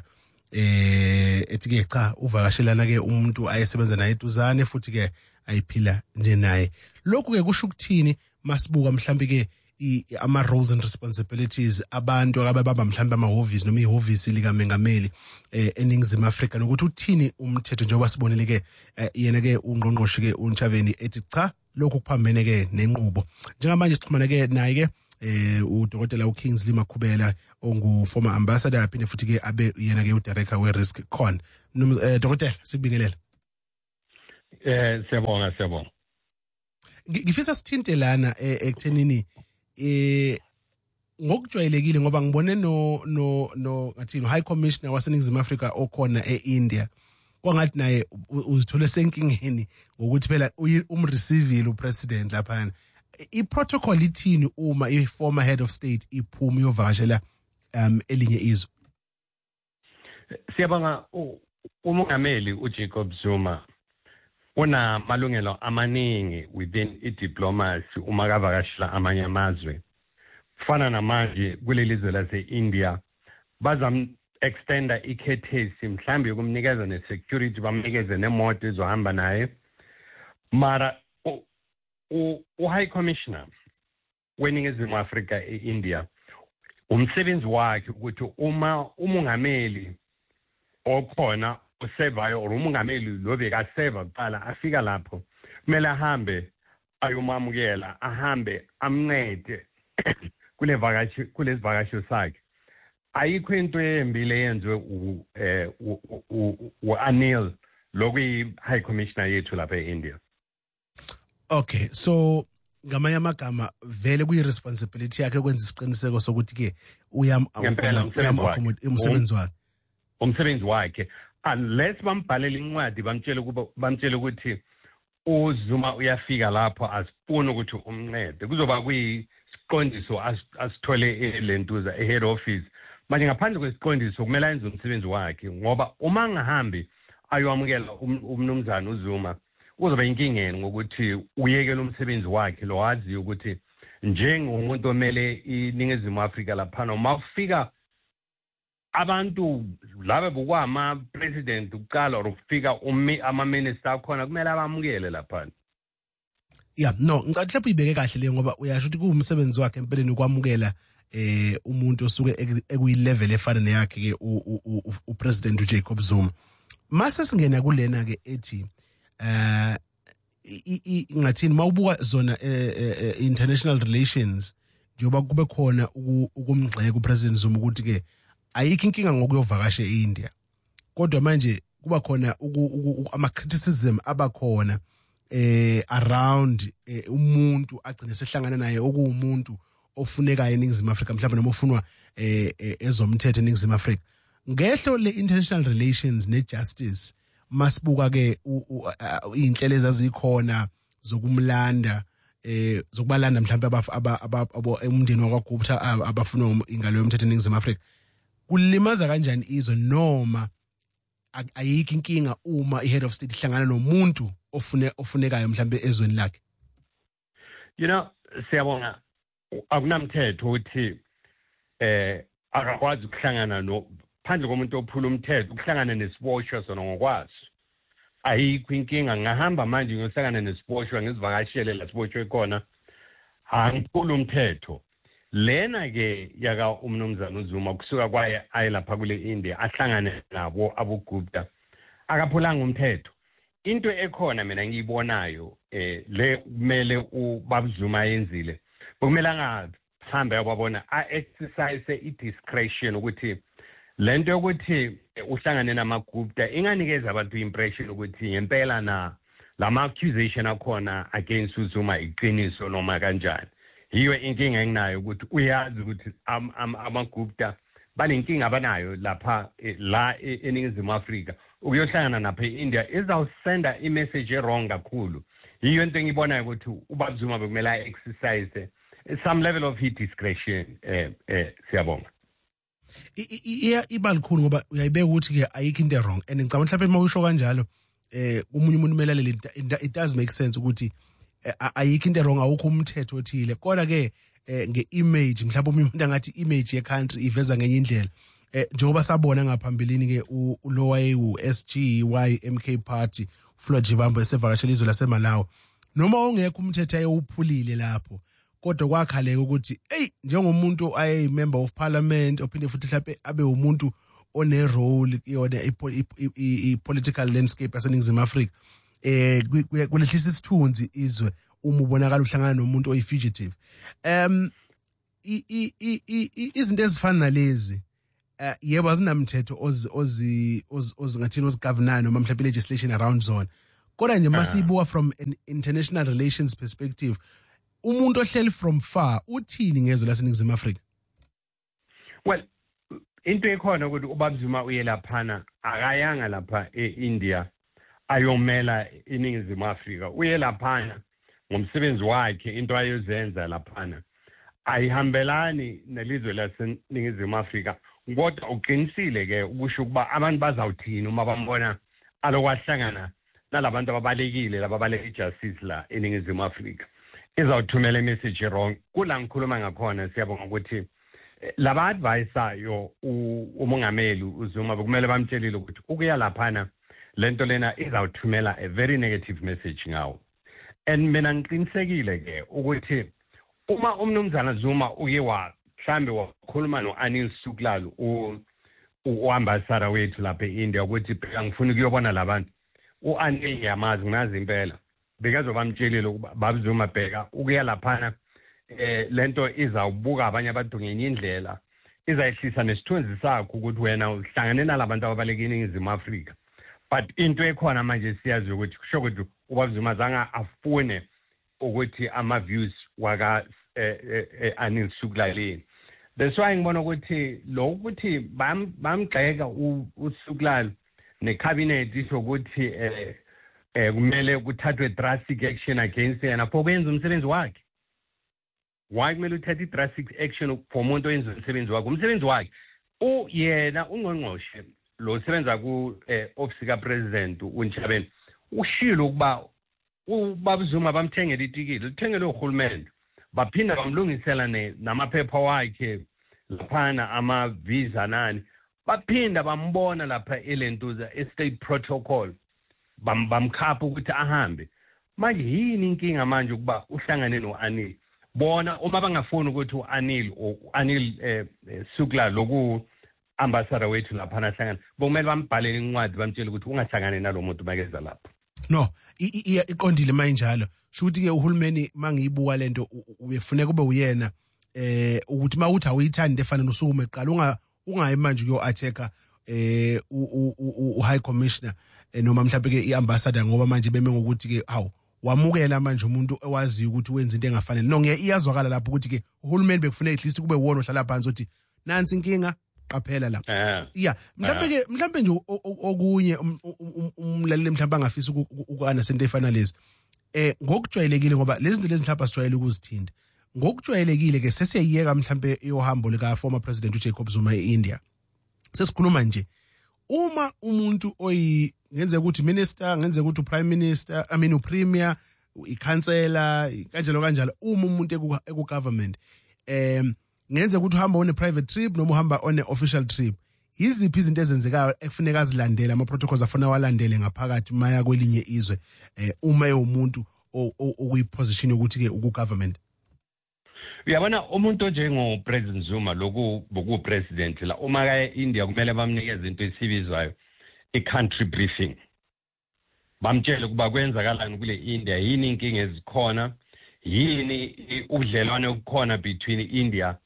ethi ke cha uvakashelana ke umuntu ayesebenza naye eduzane futhi ke ayiphila nje naye. Lokhu ke kusho ukuthini masibuka mhlambi ke ama roles and responsibilities abantu ababamba mhlawumbe amahhovisi noma ihhovisi likaMengameli eNingizimu Afrika nokuthi uthini umthetho njengoba sibonile ke yena ke ungqongqoshe ke uNtshavheni ethi cha lokhu kuphambene ke nenqubo njengamanje sixhumana ke naye ke uDokotela uKingsley Makhubela ongu former ambassador aphinde futhi ke abe yena ke udirector weRisk Con. Dokotela sikubingelela. Siyabonga. Ngifisa sithinte lana ekuthenini ngokujwayelekile ngoba ngibone no ngathi High Commissioner waseNingizimu Afrika okhona eIndia kwangathi naye uzithole senkingeni ngokuthi phela umreceive upresident lapha. I-protocol ithini uma i-former head of state iphuma yovakashela elinye izwe? Siyabonga umongameli uJacob Zuma una malungelo amaningi within i-diplomacy uma kavakashela amanye amazwe. Fana namanje kulelizwe lase-India bazam extenda ikhetesi mhlambe ukumnikeza ne-security bamnikeze nemoto ezohamba naye. Mara u-High Commissioner weNingizimu Afrika e-India umsebenzi wakhe ukuthi uma umongameli okhona usevayo or umongameli lo bekaseva kuqala afika lapho kumele ahambe ayomamukela ahambe amncede kulezivakasho sakhe. Ayikho into embi leyenziwe u-Anil lokuyi-High Commissioner yethu lapha e-India. Okay, so ngamanye amagama vele kuyi-responsibility yakhe ukwenza isiqiniseko sokuthi ke umsebenzi wakhe unless bambhalela incwadi bamtshele ukuthi uZuma uyafika lapho asifuni ukuthi umncede kuzoba kuyisiqondiso asithole elentuza head office. Manje ngaphandle kwesiqondiso kumele ayenze umsebenzi wakhe ngoba uma ngahambi ayoamukela umnumzana uZuma uzoba inkingeni ngokuthi uyekele umsebenzi wakhe lo waziyo ukuthi njengomuntu omele iNingizimu Afrika lapha noma ufika abantu laba bokwama president uqala ukufika ama-minister akhona kumele abamukele lapha. Yeah, no, ngicela mhlawumbe uyibeke kahle le ngoba uyasho ukuthi kuwumsebenzi wakhe empeleni ukwamukela umuntu osuke ekuyi-level efana neyakhe ke upresident uJacob Zuma. Mase singena kulena ke ethi ngathini mawubuka zona international relations njengoba kube khona ukumgxeka upresident Zuma ukuthi ke ayikho inkinga ngokuyovakasha eIndia kodwa manje kuba khona ama criticism abakhona around umuntu agcine sehlangana naye okuwumuntu ofunekayo eNingizimu Afrika mhlawumbe noma ofunwa ezomthetho eNingizimu Afrika ngehlo le international relations nejustice masibuka ke inhlelo ezazikhona zokumlanda zokubalanda mhlawumbe umndeni wakwaGupta abafuna ingalo yomthetho eNingizimu Afrika kulimaza kanjani izwe noma ayikho inkinga uma i-head of state ihlangana nomuntu ofunekayo mhlawumbe ezweni lakhe? Siyabonga akunamthetho uthi akakwazi ukuhlangana phandle komuntu ophula umthetho ukuhlangana nesiboshwa sona ngokwaso. Ayikho inkinga ngahamba manje ngiyohlangana nesiboshwa ngizivakashele la siboshwe khona angiphula umthetho. Lena ke yaka umnumzana uZuma kusuka kwaye ayelapha kule India ahlangane nabo aboGupta akaphulanga umthetho. Into ekhona mina ngiyibonayo le kumele uBabuzuma yenzile kumele angahambe yababona exercise i-discretion ukuthi lento yokuthi uhlangane namaGupta inganikeza abantu impression ukuthi ngempela lama accusation akhona against uZuma iqiniso noma kanjani. Yiyo inkinga enginayo ukuthi uyazi ukuthi amaGupta banenkinga abanayo lapha la eNingizimu Afrika ukuyohlangana napha eIndia izawusenda imessage wrong kakhulu. Yiyo into engibonayo ukuthi uBabuzuma bekumele exercise some level of discretion. Siyabonga. Iba likhulu ngoba uyayibeka ukuthi ke ayikho into wrong and ngicabanga mhlawumbe uma usho kanjalo umunye umuntu umelale it does make sense ukuthi ayikho into wrong awukho umthetho othile kodwa ke nge-image mhlawumbe umuntu angathi image ye-country iveza ngenye indlela njengoba sabona ngaphambilini ke lo wayewu-SGY MK Party Floyd Jivambo esevakashela izwe laseMalawi noma ongekho umthetho ayewuphulile lapho kodwa kwakhaleka ukuthi hey njengomuntu ayi member of parliament ophinde futhi mhlawumbe abe umuntu one role yona i-political landscape yaseNingizimu Afrika kulehlisa isithunzi izwe uma ubonakala uhlangana nomuntu oyi-fugitive. Izinto ezifana nalezi yebo azinamthetho ozingathini ozigovernayo noma mhlawumbe legislation around zone, kodwa nje masiyibuka from an international relations perspective umuntu ohleli from far uthini ngezwe laseNingizimu Afrika? Well, into ekhona ukuthi ubaba Zuma uye laphana akayanga lapha eIndia ayomela iNingizimu Afrika, uye laphana ngomsebenzi wakhe, into ayozenza laphana ayihambelani nelizwe laseNingizimu Afrika, kodwa uqinisile ke ukusho ukuba abantu bazawuthini uma bambona alokwahlangana nalabantu ababalekile lababaleka ijustice la eNingizimu Afrika. Izawuthumela imessage wrong. Kula ngikhuluma ngakhona siyabonga ukuthi laba advisayo umongameli uZuma bekumele bamtshelile ukuthi ukuya laphana lento lena izawuthumela a very negative message ngawo. And mina ngiqinisekile ke ukuthi uma umnumzana Zuma uye mhlambe wakhuluma no-Anil Suklal uambassador wethu lapha eIndia ukuthi phela ngifuna ukuyobona labantu, u-Anil ngiyamazi ngazi impela bekazobamtshelile ukuba baba Zuma bheka ukuya laphana lento izawubuka abanye abantu ngenye indlela, izayehlisa nesithunzi sakho ukuthi wena uhlangane nalabantu ababaleka eNingizimu Afrika. But into ekhona manje siyazi ukuthi kusho ukuthi ubaba Zuma zanga afune ukuthi ama-views waka Anil Suklal. That's why ngibona ukuthi lo ukuthi bamgxeka uSuklal necabinet isho ukuthi kumele kuthathwe drastic action against yena for kwenza umsebenzi wakhe. Why kumele uthathe drastic action for umuntu oyenza umsebenzi wakhe? Umsebenzi wakhe yena ungqongqoshe lo sebenza ku office ka president uNtshabeni ushilo ukuba ubaba Zuma bamthengele itikiti, lithengele uhulumende, baphinda bamlungisela namaphepha wakhe laphana ama-visa nani, baphinda bambona lapha elentuza state protocol, bamkhapha ukuthi ahambe. Manje yini inkinga manje ukuba uhlangane no-Anil? Bona uma bangafuni ukuthi u-Anil Suklal loku ambassador wethu laphana ahlangane, bomele bambhalele incwadi bamtshele ukuthi ungahlangane nalo muntu makeza lapho. No, iqondile mayinjalo. Shuthi ke uhulumeni mangiyibuka lento uyefuneka kube uyena ukuthi mawuthi awuyithandi efana noSukuma eqala ungayi manje kuyo attacker u-High Commissioner noma mhlawumbe ke iambassador ngoba manje beme ngokuthi ke hawu wamukela manje umuntu owazi ukuthi wenza into engafanele. No, iyazwakala lapho ukuthi ke uhulumeni bekufuneka at least kube wona ohlala phansi ukuthi nansi inkinga qaphela la. Yeah, mhlawumbe nje okunye umlaleli mhlawumbe angafisa ukwana sento efana lezi. Ngokujwayelekile ngoba lezi zinto lezi mhlawumbe sijwayele ukuzithinda. Ngokujwayelekile ke sesiyayeka mhlawumbe yohambo lika former president uJacob Zuma eIndia. Sesikhuluma nje uma umuntu ngenzeka ukuthi minister, ngenzeka ukuthi prime minister, upremier, ichancellor, kanjalo uma umuntu eku government ngenzeka ukuthi uhamba on a private trip noma uhamba on a official trip, yiziphi izinto ezenzekayo ekufuneka azilandele, ama protocols afuna walandele ngaphakathi maya kwelinye izwe uma umuntu okuyiposition ukuthi ke uku government? Uyabona umuntu onjengo President Zuma loku president la uma kaya eIndia kumele bamnikeze into esibizwayo i-country briefing, bamtshele ukuba kwenzakalani kule India, yini inkinga ezikhona, yini ubudlelwane obukhona between India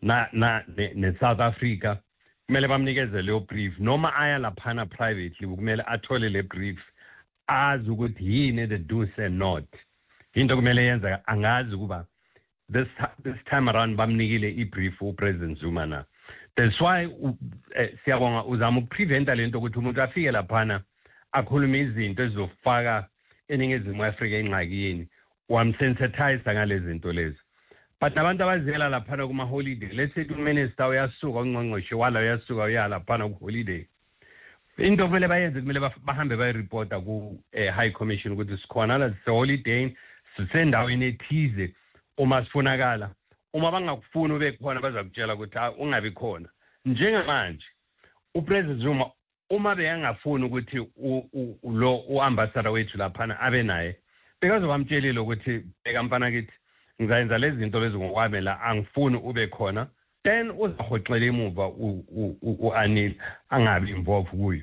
ne South Africa. Kumele bamnikeze leyo brief, noma aya laphana privately kumele athole le brief, azi ukuthi yini the do's and not. Into kumele yenza angazi ukuba this time around bamnikile i-brief uPresident Zuma na. That's why siyabonga uzama ukupreventa lento ukuthi umuntu afike laphana akhulume izinto ezizofaka eNingizimu Afrika engxakini, wamsensitize ngalezi zinto lezi. But nabantu abazela laphana kuma holiday, let's say uminister uyasuka ungqongqoshe wala uyasuka uya laphana ku holiday, into kumele bayenze kumele bahambe bayireporta ku High Commission ukuthi sikhona la holiday sisendaweni ethize, uma sifunakala, uma bangakufuni ube khona bazakutshela ukuthi ungabi khona. Njengamanje uPresident Zuma uma beyangafuni ukuthi lo uambassador wethu laphana abe naye, bekazobamtshelile ukuthi beka mfana kithi ngizayenza lezi zinto lezi ngokwami la angifuni ube khona then uzahoxela emuva uAnil angabi involved kuyo.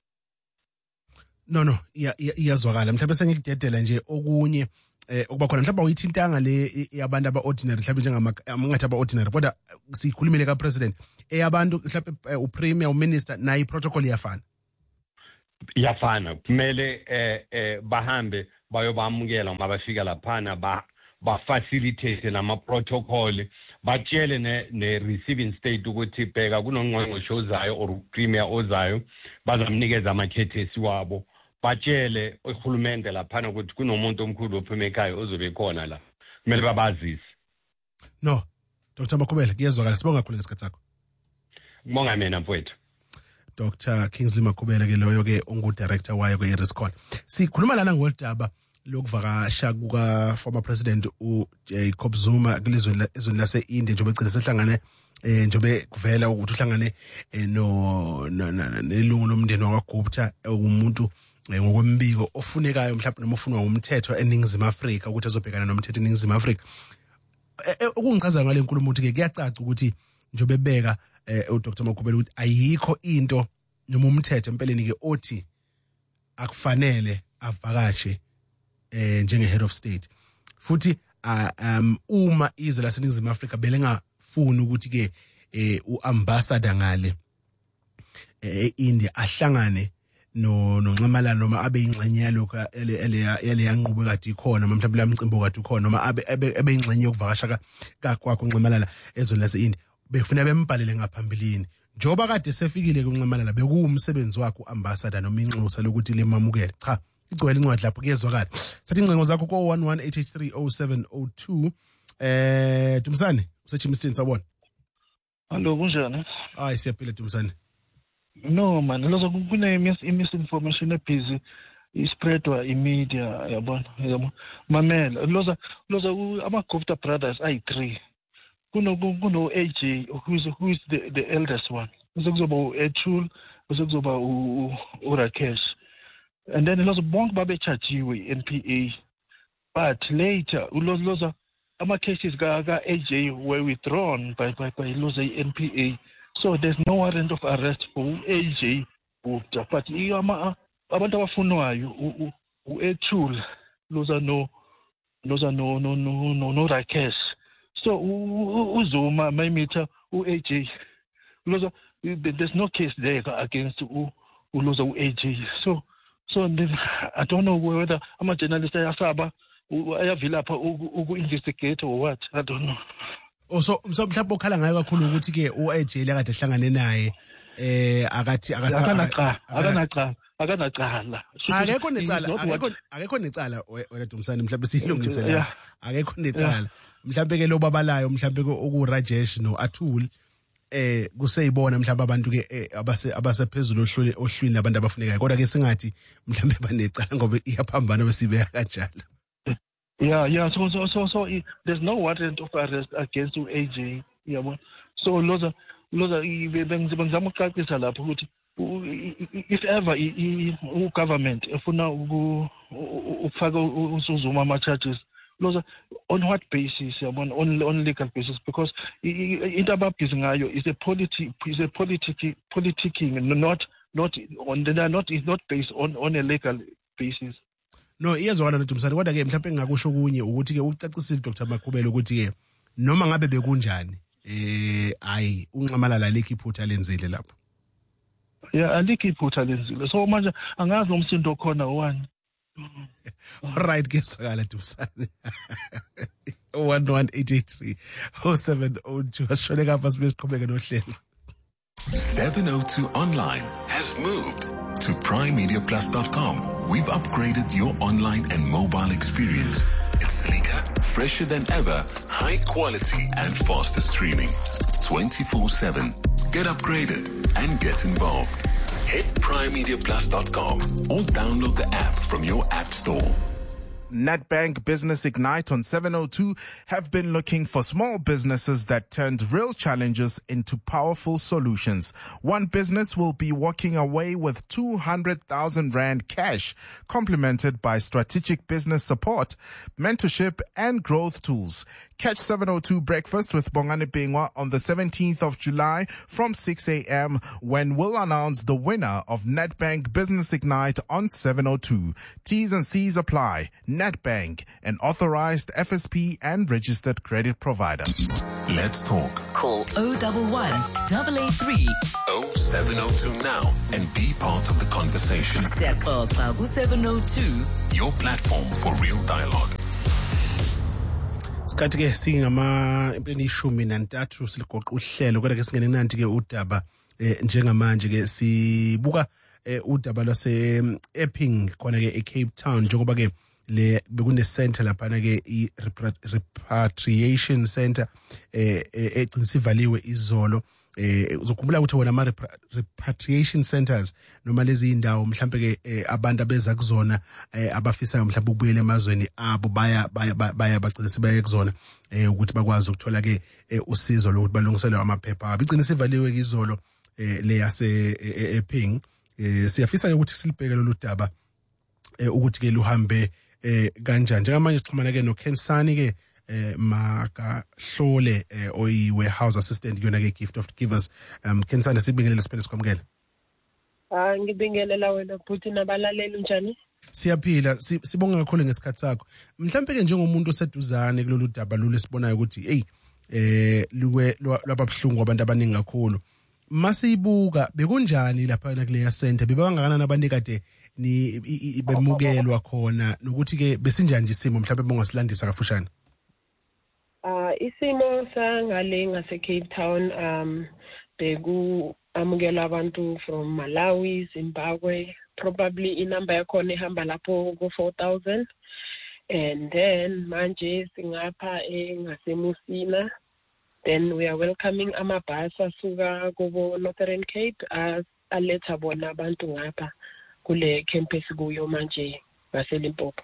No iyazwakala mhlawumbe sengikudedela nje okunye ukuba khona mhlawumbe uyithintanga le yabantu aba-ordinary mhlawumbe njengamangathi aba-ordinary kodwa sikhulumile ka-president eyabantu mhlawumbe upremier uminister nayo i-protocol iyafana kumele bahambe bayobamukela uma bafika laphana ba-facilitate nama-protocol batshele ne-receiving state ukuthi bheka kunongqongqoshe ozayo or premier ozayo bazamnikeza amakhethesi wabo batshele uhulumende laphana ukuthi kunomuntu omkhulu ophuma ekhaya ozobe khona la kumele babazise. No Dr. Makhubela kuyezwakala sibonga kakhulu ngesikhathi sakho. Ngibonga mina mfowethu. Dr. Kingsley Makhubela ke loyo ke ongu-director wayo ke-Riscon. Sikhuluma lana ngoludaba lokuvakasha kuka former president uJacob Zuma kulizweni lase-India njengoba egcina sehlangane njengoba kuvela ukuthi uhlangane nelungu lomndeni wakwaGupta umuntu ngokwembiko ofunekayo mhlawumbe noma ufunwa umthetho eNingizimu Afrika ukuthi azobhekana nomthetho eNingizimu Afrika. Ukungichaza ngale nkulumo ukuthi ke kuyacaca ukuthi njengoba ebeka uDr. Makhubela ukuthi ayikho into noma umthetho empeleni ke othi akufanele avakashe njenge-head of state futhi uma izwe laseNingizimu Afrika belengafuni ukuthi ke uambassador ngale eIndia ahlangane nonxamalala noma abe ingxenye yalokho yanqubo kade ikhona noma mhlawumbe lamcimbo kade ukhona noma abe ingxenye yokuvakasha kwakho unxamalala ezweni lase-India befuna bembhalele ngaphambilini njoba kade sefikile kunxamalala bekuwumsebenzi wakhe uambassador noma inxusa lokuthi lemamukele cha igcwele incwadi lapho kuyezwakala. Thatha ingcingo zakho ko 118830702 Dumsane useChimstone sabona. Hallo kunjani? Hayi siyaphila Dumsane. No man lozo kune misinformation ebusy ispreadwa imedia yabona mamela lozo ama-Gupta brothers ayi-3 kuno AJ who is the eldest one kuzokuzoba uEchul kuzokuzoba uRakesh and then lozo bonke babechajiwe NPA but later lozo ama-cases ka-AJ were withdrawn by lozo NPA. So there's no warrant of arrest for AJ Gupta. But abantu abafunwayo uEchul loza no Rakesh. So uZuma maymitha uAJ loza there's no case there against uloza uAJ. So then I don't know whether ama-journalist ayasaba ayavilapha uku-investigate or what. I don't know. So mhlawumbe okhala ngayo kakhulu ukuthi ke uAJ lekade ehlangane naye akathi akanacala akekho necala wena Dumsane mhlawumbe siyilungise la akekho necala mhlawumbe ke lo babalayo mhlawumbe okuRajesh noAtul kuseyibona mhlawumbe abantu ke abasephezulu ohlwini labantu abafunekayo kodwa ke singathi mhlawumbe banecala ngoba iyaphambana besibeka kanjalo. Yeah. So there's no warrant of arrest against AJ. Yeah. So loza bengizama ukucacisa lapho ukuthi if ever government efuna ukufaka uZuma ama-charges loza on what basis yabona on legal basis because into ababhizi ngayo is a politicking not based on a legal basis. No iyazwakala noDumsane kodwa ke mhlawumbe engakusho kunye ukuthi ke ucacisile Dr. Makhubela ukuthi ke noma ngabe bekunjani hayi unxamalala lekho iphutha lenzile lapho. Yeah alikho iphutha lenzile so manje angazi nomsindo khona one. Alright kuyezwakala Dumsane 118830702 asishone kapha sibe siqhubeke nohlelo. 702 Online has moved to primemediaplus.com. We've upgraded your online and mobile experience. It's sleeker, fresher than ever, high quality and faster streaming. 24/7. Get upgraded and get involved. Hit primemediaplus.com or download the app from your app store. Nedbank Business Ignite on 702 have been looking for small businesses that turned real challenges into powerful solutions. One business will be walking away with 200,000 Rand cash, complemented by strategic business support, mentorship, and growth tools. Catch 702 Breakfast with Bongani Bingwa on the 17th of July from 6 a.m. when we'll announce the winner of Nedbank Business Ignite on 702. T's and C's apply. Nedbank, an authorized FSP and registered credit provider. Let's talk. Call 011 883 0702 now and be part of the conversation. Siyaxoxa ku702, your platform for real dialogue. Sikhathi ke singama ishumi nantathu siligoqa uhlelo kodwa ke singene nanti ke udaba njengamanje ke sibuka udaba lwase Epping khona ke eCape Town njengoba ke le bekune center lapha ke I repatriation center egcinisa ivaliwe izolo uzokhumbula ukuthi wona ama repatriation centers noma lezi indawo mhlambe ke abantu abeza kuzona abafisa mhlawumbe ukubuyela emazweni abo baya bagcina sibaye kuzona ukuthi bakwazi ukuthola ke usizo lokuthi balungiselwe amaphepha abo igcina sivaliwe izolo le yase Epping siyafisa ukuthi silibheke lolu daba ukuthi ke luhambe kanjani njengamanje sixhumana ke no Kensani ke Makahlole oyi warehouse assistant kuyona ke Gift of Givers. Kensani sibingelele siphele sikwamukela. Ngibingelela wena futhi nabalaleli njani? Siyaphila sibonga kakhulu ngesikhathi sakho. Mhlambe ke njengomuntu oseduzane kulolu daba lolu sibonayo ukuthi luwe lwababhlungu abantu abaningi kakhulu. Masibuka bekunjani lapha kuleya center bebangakanani abantu kade ni bemukelwa khona nokuthi ke besinjani nje isimo mhlawumbe bongasilandisa kafushane. Isimo sangale ngase Cape Town beku amukela abantu from Malawi, Zimbabwe, probably inamba yakhona ihamba lapho ku 4,000, and then manje singapha ngaseMusina. Then we are welcoming amabhasi asuka kubo Northern Cape aletha bona abantu ngapha kule campus kuyo manje ngaseLimpopo.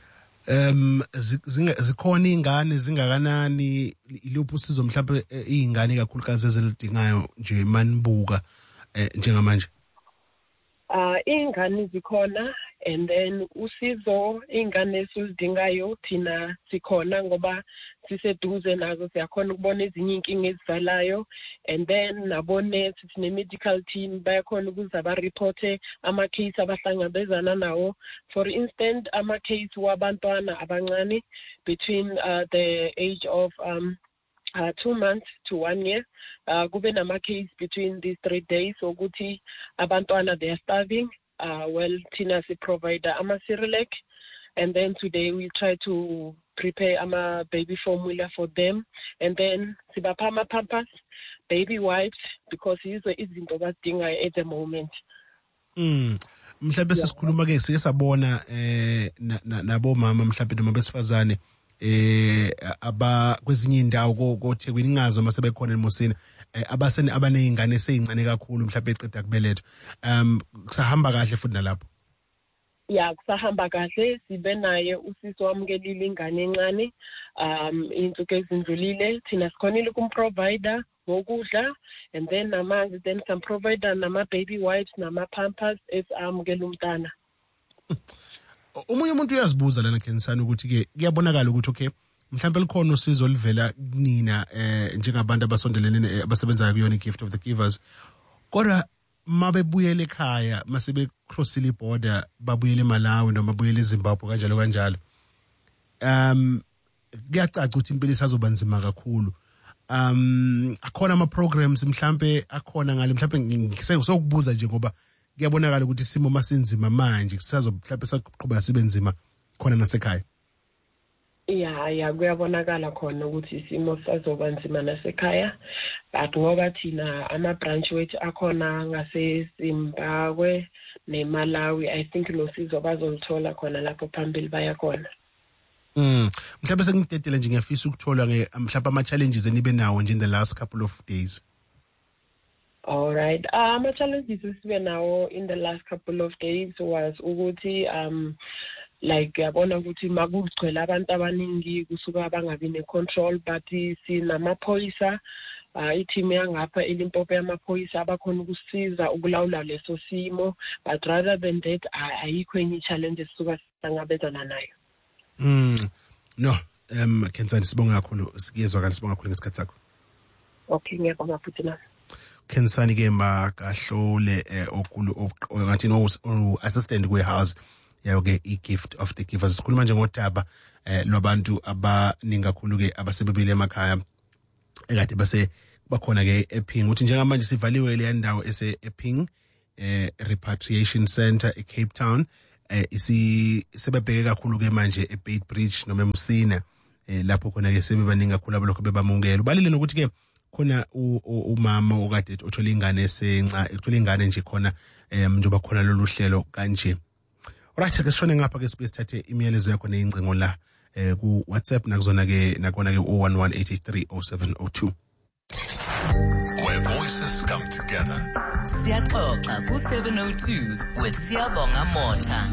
Zikhona ingane zingakanani iluphi usizo mhlawumbe izingane kakhulukazi ezilidingayo nje manibuka njengamanje? Ingane zikhona, and then usizo ingane esilidingayo thina sikhona ngoba siseduze nazo siyakhona ukubona ezinye inkinga ezivalayo, and then nabone sine medical team bayakhona ukuza ba report ama case abahlangabezana nawo. For instance, ama case wabantwana abancane between the age of 2 months to 1 year, kube nama case between these 3 days ukuthi abantwana they are starving. Well, tina si provider ama Cerelac, and then today we try to prepare ama baby formula for them, and then sibapha ama pampers, baby wipes, because izinto bazidingayo at the moment. Mhlawumbe sesikhuluma ke sike sabona nabo mama mhlawumbe noma besifazane aba kwezinye indawo koThekwini ngazo mase bekhona eMosini abanezingane ezincane kakhulu mhlawumbe eqeda kubelethwa. Kusahamba kahle futhi nalapho. Yeah, kusahamba kahle, sibe naye usisi wamukelile ingane encane insuku ezindlulile, thina sikhonile kumprovider ngokudla, and then namanzi, then some provider nama baby wipes nama pampers esamukela umntana. Umunye umuntu uyazibuza lana Kensani ukuthi ke kuyabonakala ukuthi okay mhlawumbe likhona usizo livela kunina njengabantu abasondelene abasebenzayo kuyona iGift of the Givers, kodwa mabebuyele ekhaya masebe crossile iborder babuyele eMalawi noma babuyele eZimbabwe kanjalo kanjalo, kuyacaca ukuthi impilo isazoba nzima kakhulu. Akhona ama programs mhlawumbe akhona ngale mhlawumbe ngisesokubuza nje ngoba kuyabonakala ukuthi isimo masinzima manje sisazo mhlawumbe saqhubeka sibe nzima khona nasekhaya. Yeah, kuyabonakala khona ukuthi isimo sazoba nzima nasekhaya, but ngoba thina ama branch wethu akhona ngase Zimbabwe neMalawi, I think losizo bazolithola khona lapho phambili baya khona. Mhlawumbe sengidedela nje ngiyafisa ukuthola mhlawumbe ama challenges enibe nawo nje in the last couple of days. All right. Ama challenges we now in the last couple of days was ukuthi like yabona ukuthi makugcwele abantu abaningi kusuka bangabi ne-control, but sinamaphoyisa i-team yangapha eLimpopo yamaphoyisa abakhona ukusiza ukulawula leso simo, but rather than that ayikho enye challenge esisuka sihlangabezana nayo. No, Khensani sibonga kakhulu, siyezwakala, sibonga kakhulu ngesikhathi sakho. Okay, ngiyabonga futhi nami. Khensani ke makahlole okulu ngathi no assistant kwe-house yayo ke i-gift of the givers. Sikhuluma nje ngodaba lwabantu abaningi kakhulu ke abasebebile emakhaya ekade base bakhona ke ePing. Uthi njengamanje sivaliwe le ndawo ese-Epping repatriation center eCape Town. Sebebheke kakhulu ke manje eBeitbridge noma eMsina lapho khona ke sebebaningi kakhulu abalokho bebamungela. Ubalile nokuthi ke khona umama okade othola ingane ethola ingane nje khona njengoba khona lolu hlelo kanje. Alright, ke sishone ngapha ke sithathe imiyalezo yakho neyingcingo la ku WhatsApp nakuzona ke 011-883-0702. Where voices come together. Siyaxoxa ku 702 with Siyabonga Mota.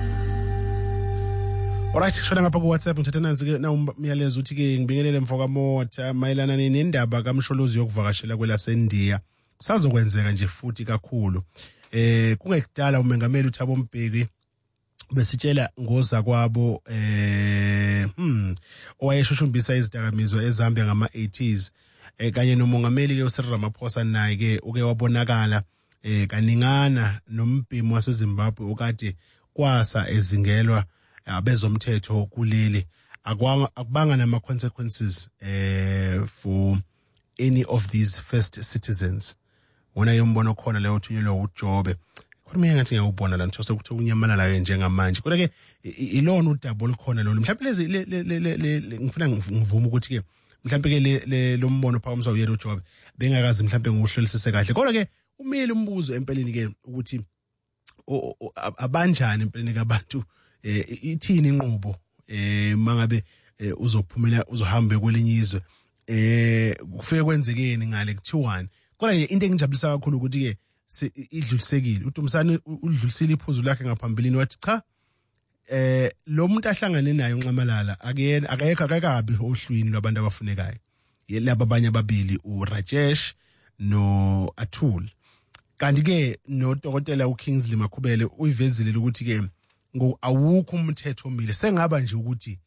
Alright, shona ngapha ku WhatsApp ngithatha nansi ke na umyalezo uthi ke ngibingelele Mfoka Mota mayelana nendaba kaMsholozi yokuvakashela kwelaseNdiya. Sazokwenzeka nje futhi kakhulu. Kungekudala umengameli uThabo Mbeki besitshela ngoza kwabo owayeshushumbisa izidakamizwa eZambia ngama-80s kanye nomongameli ke uCyril Ramaphosa naye ke uke wabonakala kaningana nombhimo waseZimbabwe okade kwasa ezingelwa abezomthetho kuleli akubanga nama consequences for any of these first citizens. Wona yombono khona leyo thunyelwa uJobe kodwa mina ngathi ngiyawubona la ngithosa ukuthi unyamalala ke njengamanje kodwa ke ilona udaba olukhona lo mhlawumbe lezi ngifuna ngivuma ukuthi ke mhlawumbe ke lo mbono phakathi uyena uJobe bengakazi mhlawumbe ngokuhlolisise kahle kodwa ke umile umbuzo empeleni ke ukuthi abanjani empeleni kabantu ithini inqubo mangabe uzophumela uzohamba kwelinye izwe kufike kwenzekeni ngale kuthiwani kodwa nje into engijabulisa kakhulu ukuthi ke idlulisekile uDumisani udlulisile iphuzu lakhe ngaphambilini wathi cha lo muntu ahlangane naye uNxamalala akayekabi ohlwini lwabantu abafunekayo laba abanye ababili uRajesh no Atul kanti ke noDokotela uKingsley Makhubele uyivezile ukuthi ke awukho umthetho omile sengaba nje ukuthi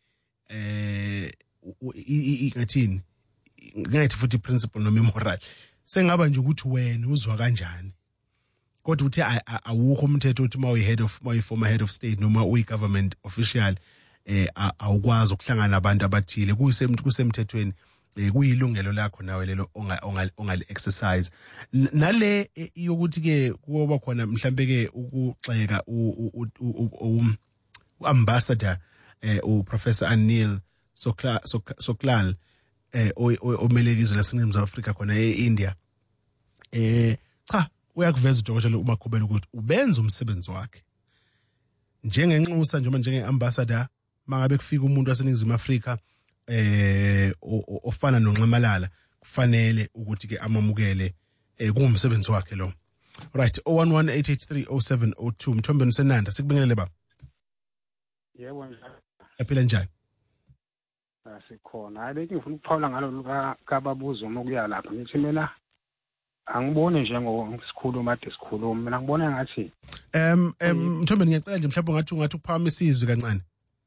ngathini ngathi futhi principle noma moral sengaba nje ukuthi wena uzwa kanjani kodwa uthi awukho umthetho uthi former head of state noma uyi-government official awukwazi ukuhlangana nabantu abathile kusemthethweni kuyilungelo lakho nawe lelo ongali-exercise nale yokuthi ke kuba khona mhlambe ke ukugxeka u-ambassador uProfessor Anil Soklal omelekizwe laseNingizimu Afrika khona eIndia cha uyakuveza uDokotela uMakhubela ukuthi ubenza umsebenzi wakhe njengenxusa njengoba njenge-ambassador mangabe kufika umuntu waseNingizimu Afrika ofana noNxamalala kufanele ukuthi ke amamukele kungumsebenzi wakhe lo. Right, 011-883-0702 Mthombeni Senanda sikubingelele baba. Yebo njalo. Ephila njani? Asikhona. Hayi beke ngifuna ukuphawula ngalo kababuzo uma kuya lapha. Ngithi mina angibone njengosikhuluma ade sikhuluma. Mina ngibona ngathi Mthombeni ngiyacela nje mhlawumbe ungathi ukuphakama isizwe kancane.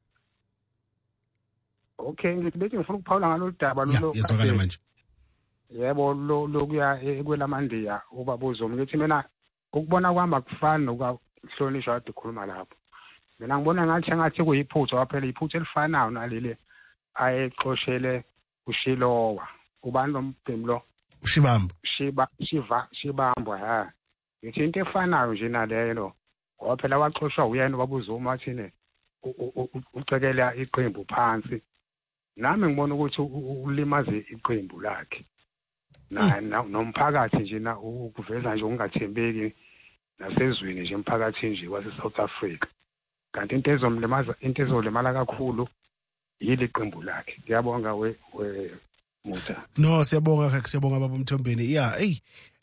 Okay, ngithi beke ngifuna ukuphawula ngalo daba lo. Yezwakala manje. Yebo lokuya kwelamandiya ubabuzo ngithi mina ukubona kwami akufani nokuhlonishwa ade khuluma lapho. Mina ngibona ngathi kuyiphutha waphela iphutha elifanayo naleli ayexoshele uShilowa ubani lombhemi lo uShibambo Shibambo ha ngithi into efanayo nje naleyo ngoba phela waxoshwa uyena babuzuma athine ucekela iqembu phansi nami ngibona ukuthi ulimaze iqembu lakhe nomphakathi nje na ukuveza nje ungathembeki nasezweni nje emphakathini nje wase South Africa kanti into ezolimala kakhulu yile qembu lakhe. Ngiyabonga we Mota. No, siyabonga baba Mthombeni. Yeah,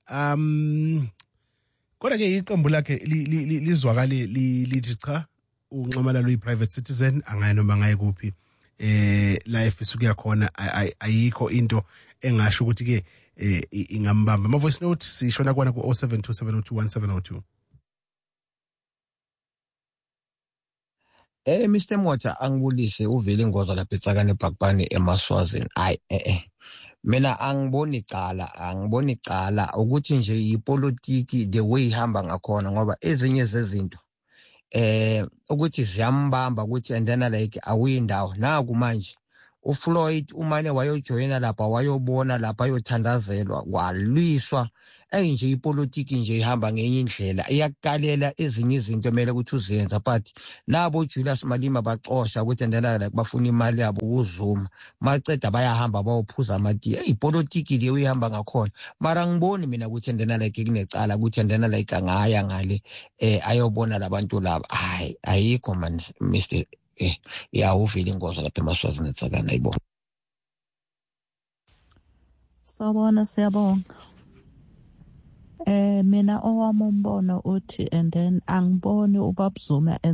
kodwa ke iqembu lakhe lizwakale lithi cha unxamalalo uyi-private citizen angaye noma ngaye kuphi life isuke khona ayikho into engasho ukuthi ke ingambamba. Ma voice note sishona kwana ku 0727021702. Mr Mota angibulise uvele ingoza lapha eTsakane eBhakbane eMaswazini. Mina angiboni icala ukuthi nje ipolitiki the way ihamba ngakhona ngoba ezinye zezinto ukuthi ziyambamba ukuthi andana like awuyindawo naku manje uFloyd umane wayojoyina lapha wayobona lapha ayothandazelwa walwiswa nje ipolitiki nje ihamba ngenye indlela iyakalela ezinye izinto emele ukuthi uzenza but nabo Julius Malema baxosha ukuthi andana like bafuna imali yabo ukuzuma maceda bayahamba bayophuza amati ipolitiki le uyihamba ngakhona mara ngiboni mina ukuthi andana like kunecala ukuthi andana like angaya ngale ayobona labantu laba ayikho man Mr uvile ingozi lapha eMaswazini eTsakane ayibona. Sawubona siyabonga. Mina owami umbono uthi and then angiboni ubaba Zuma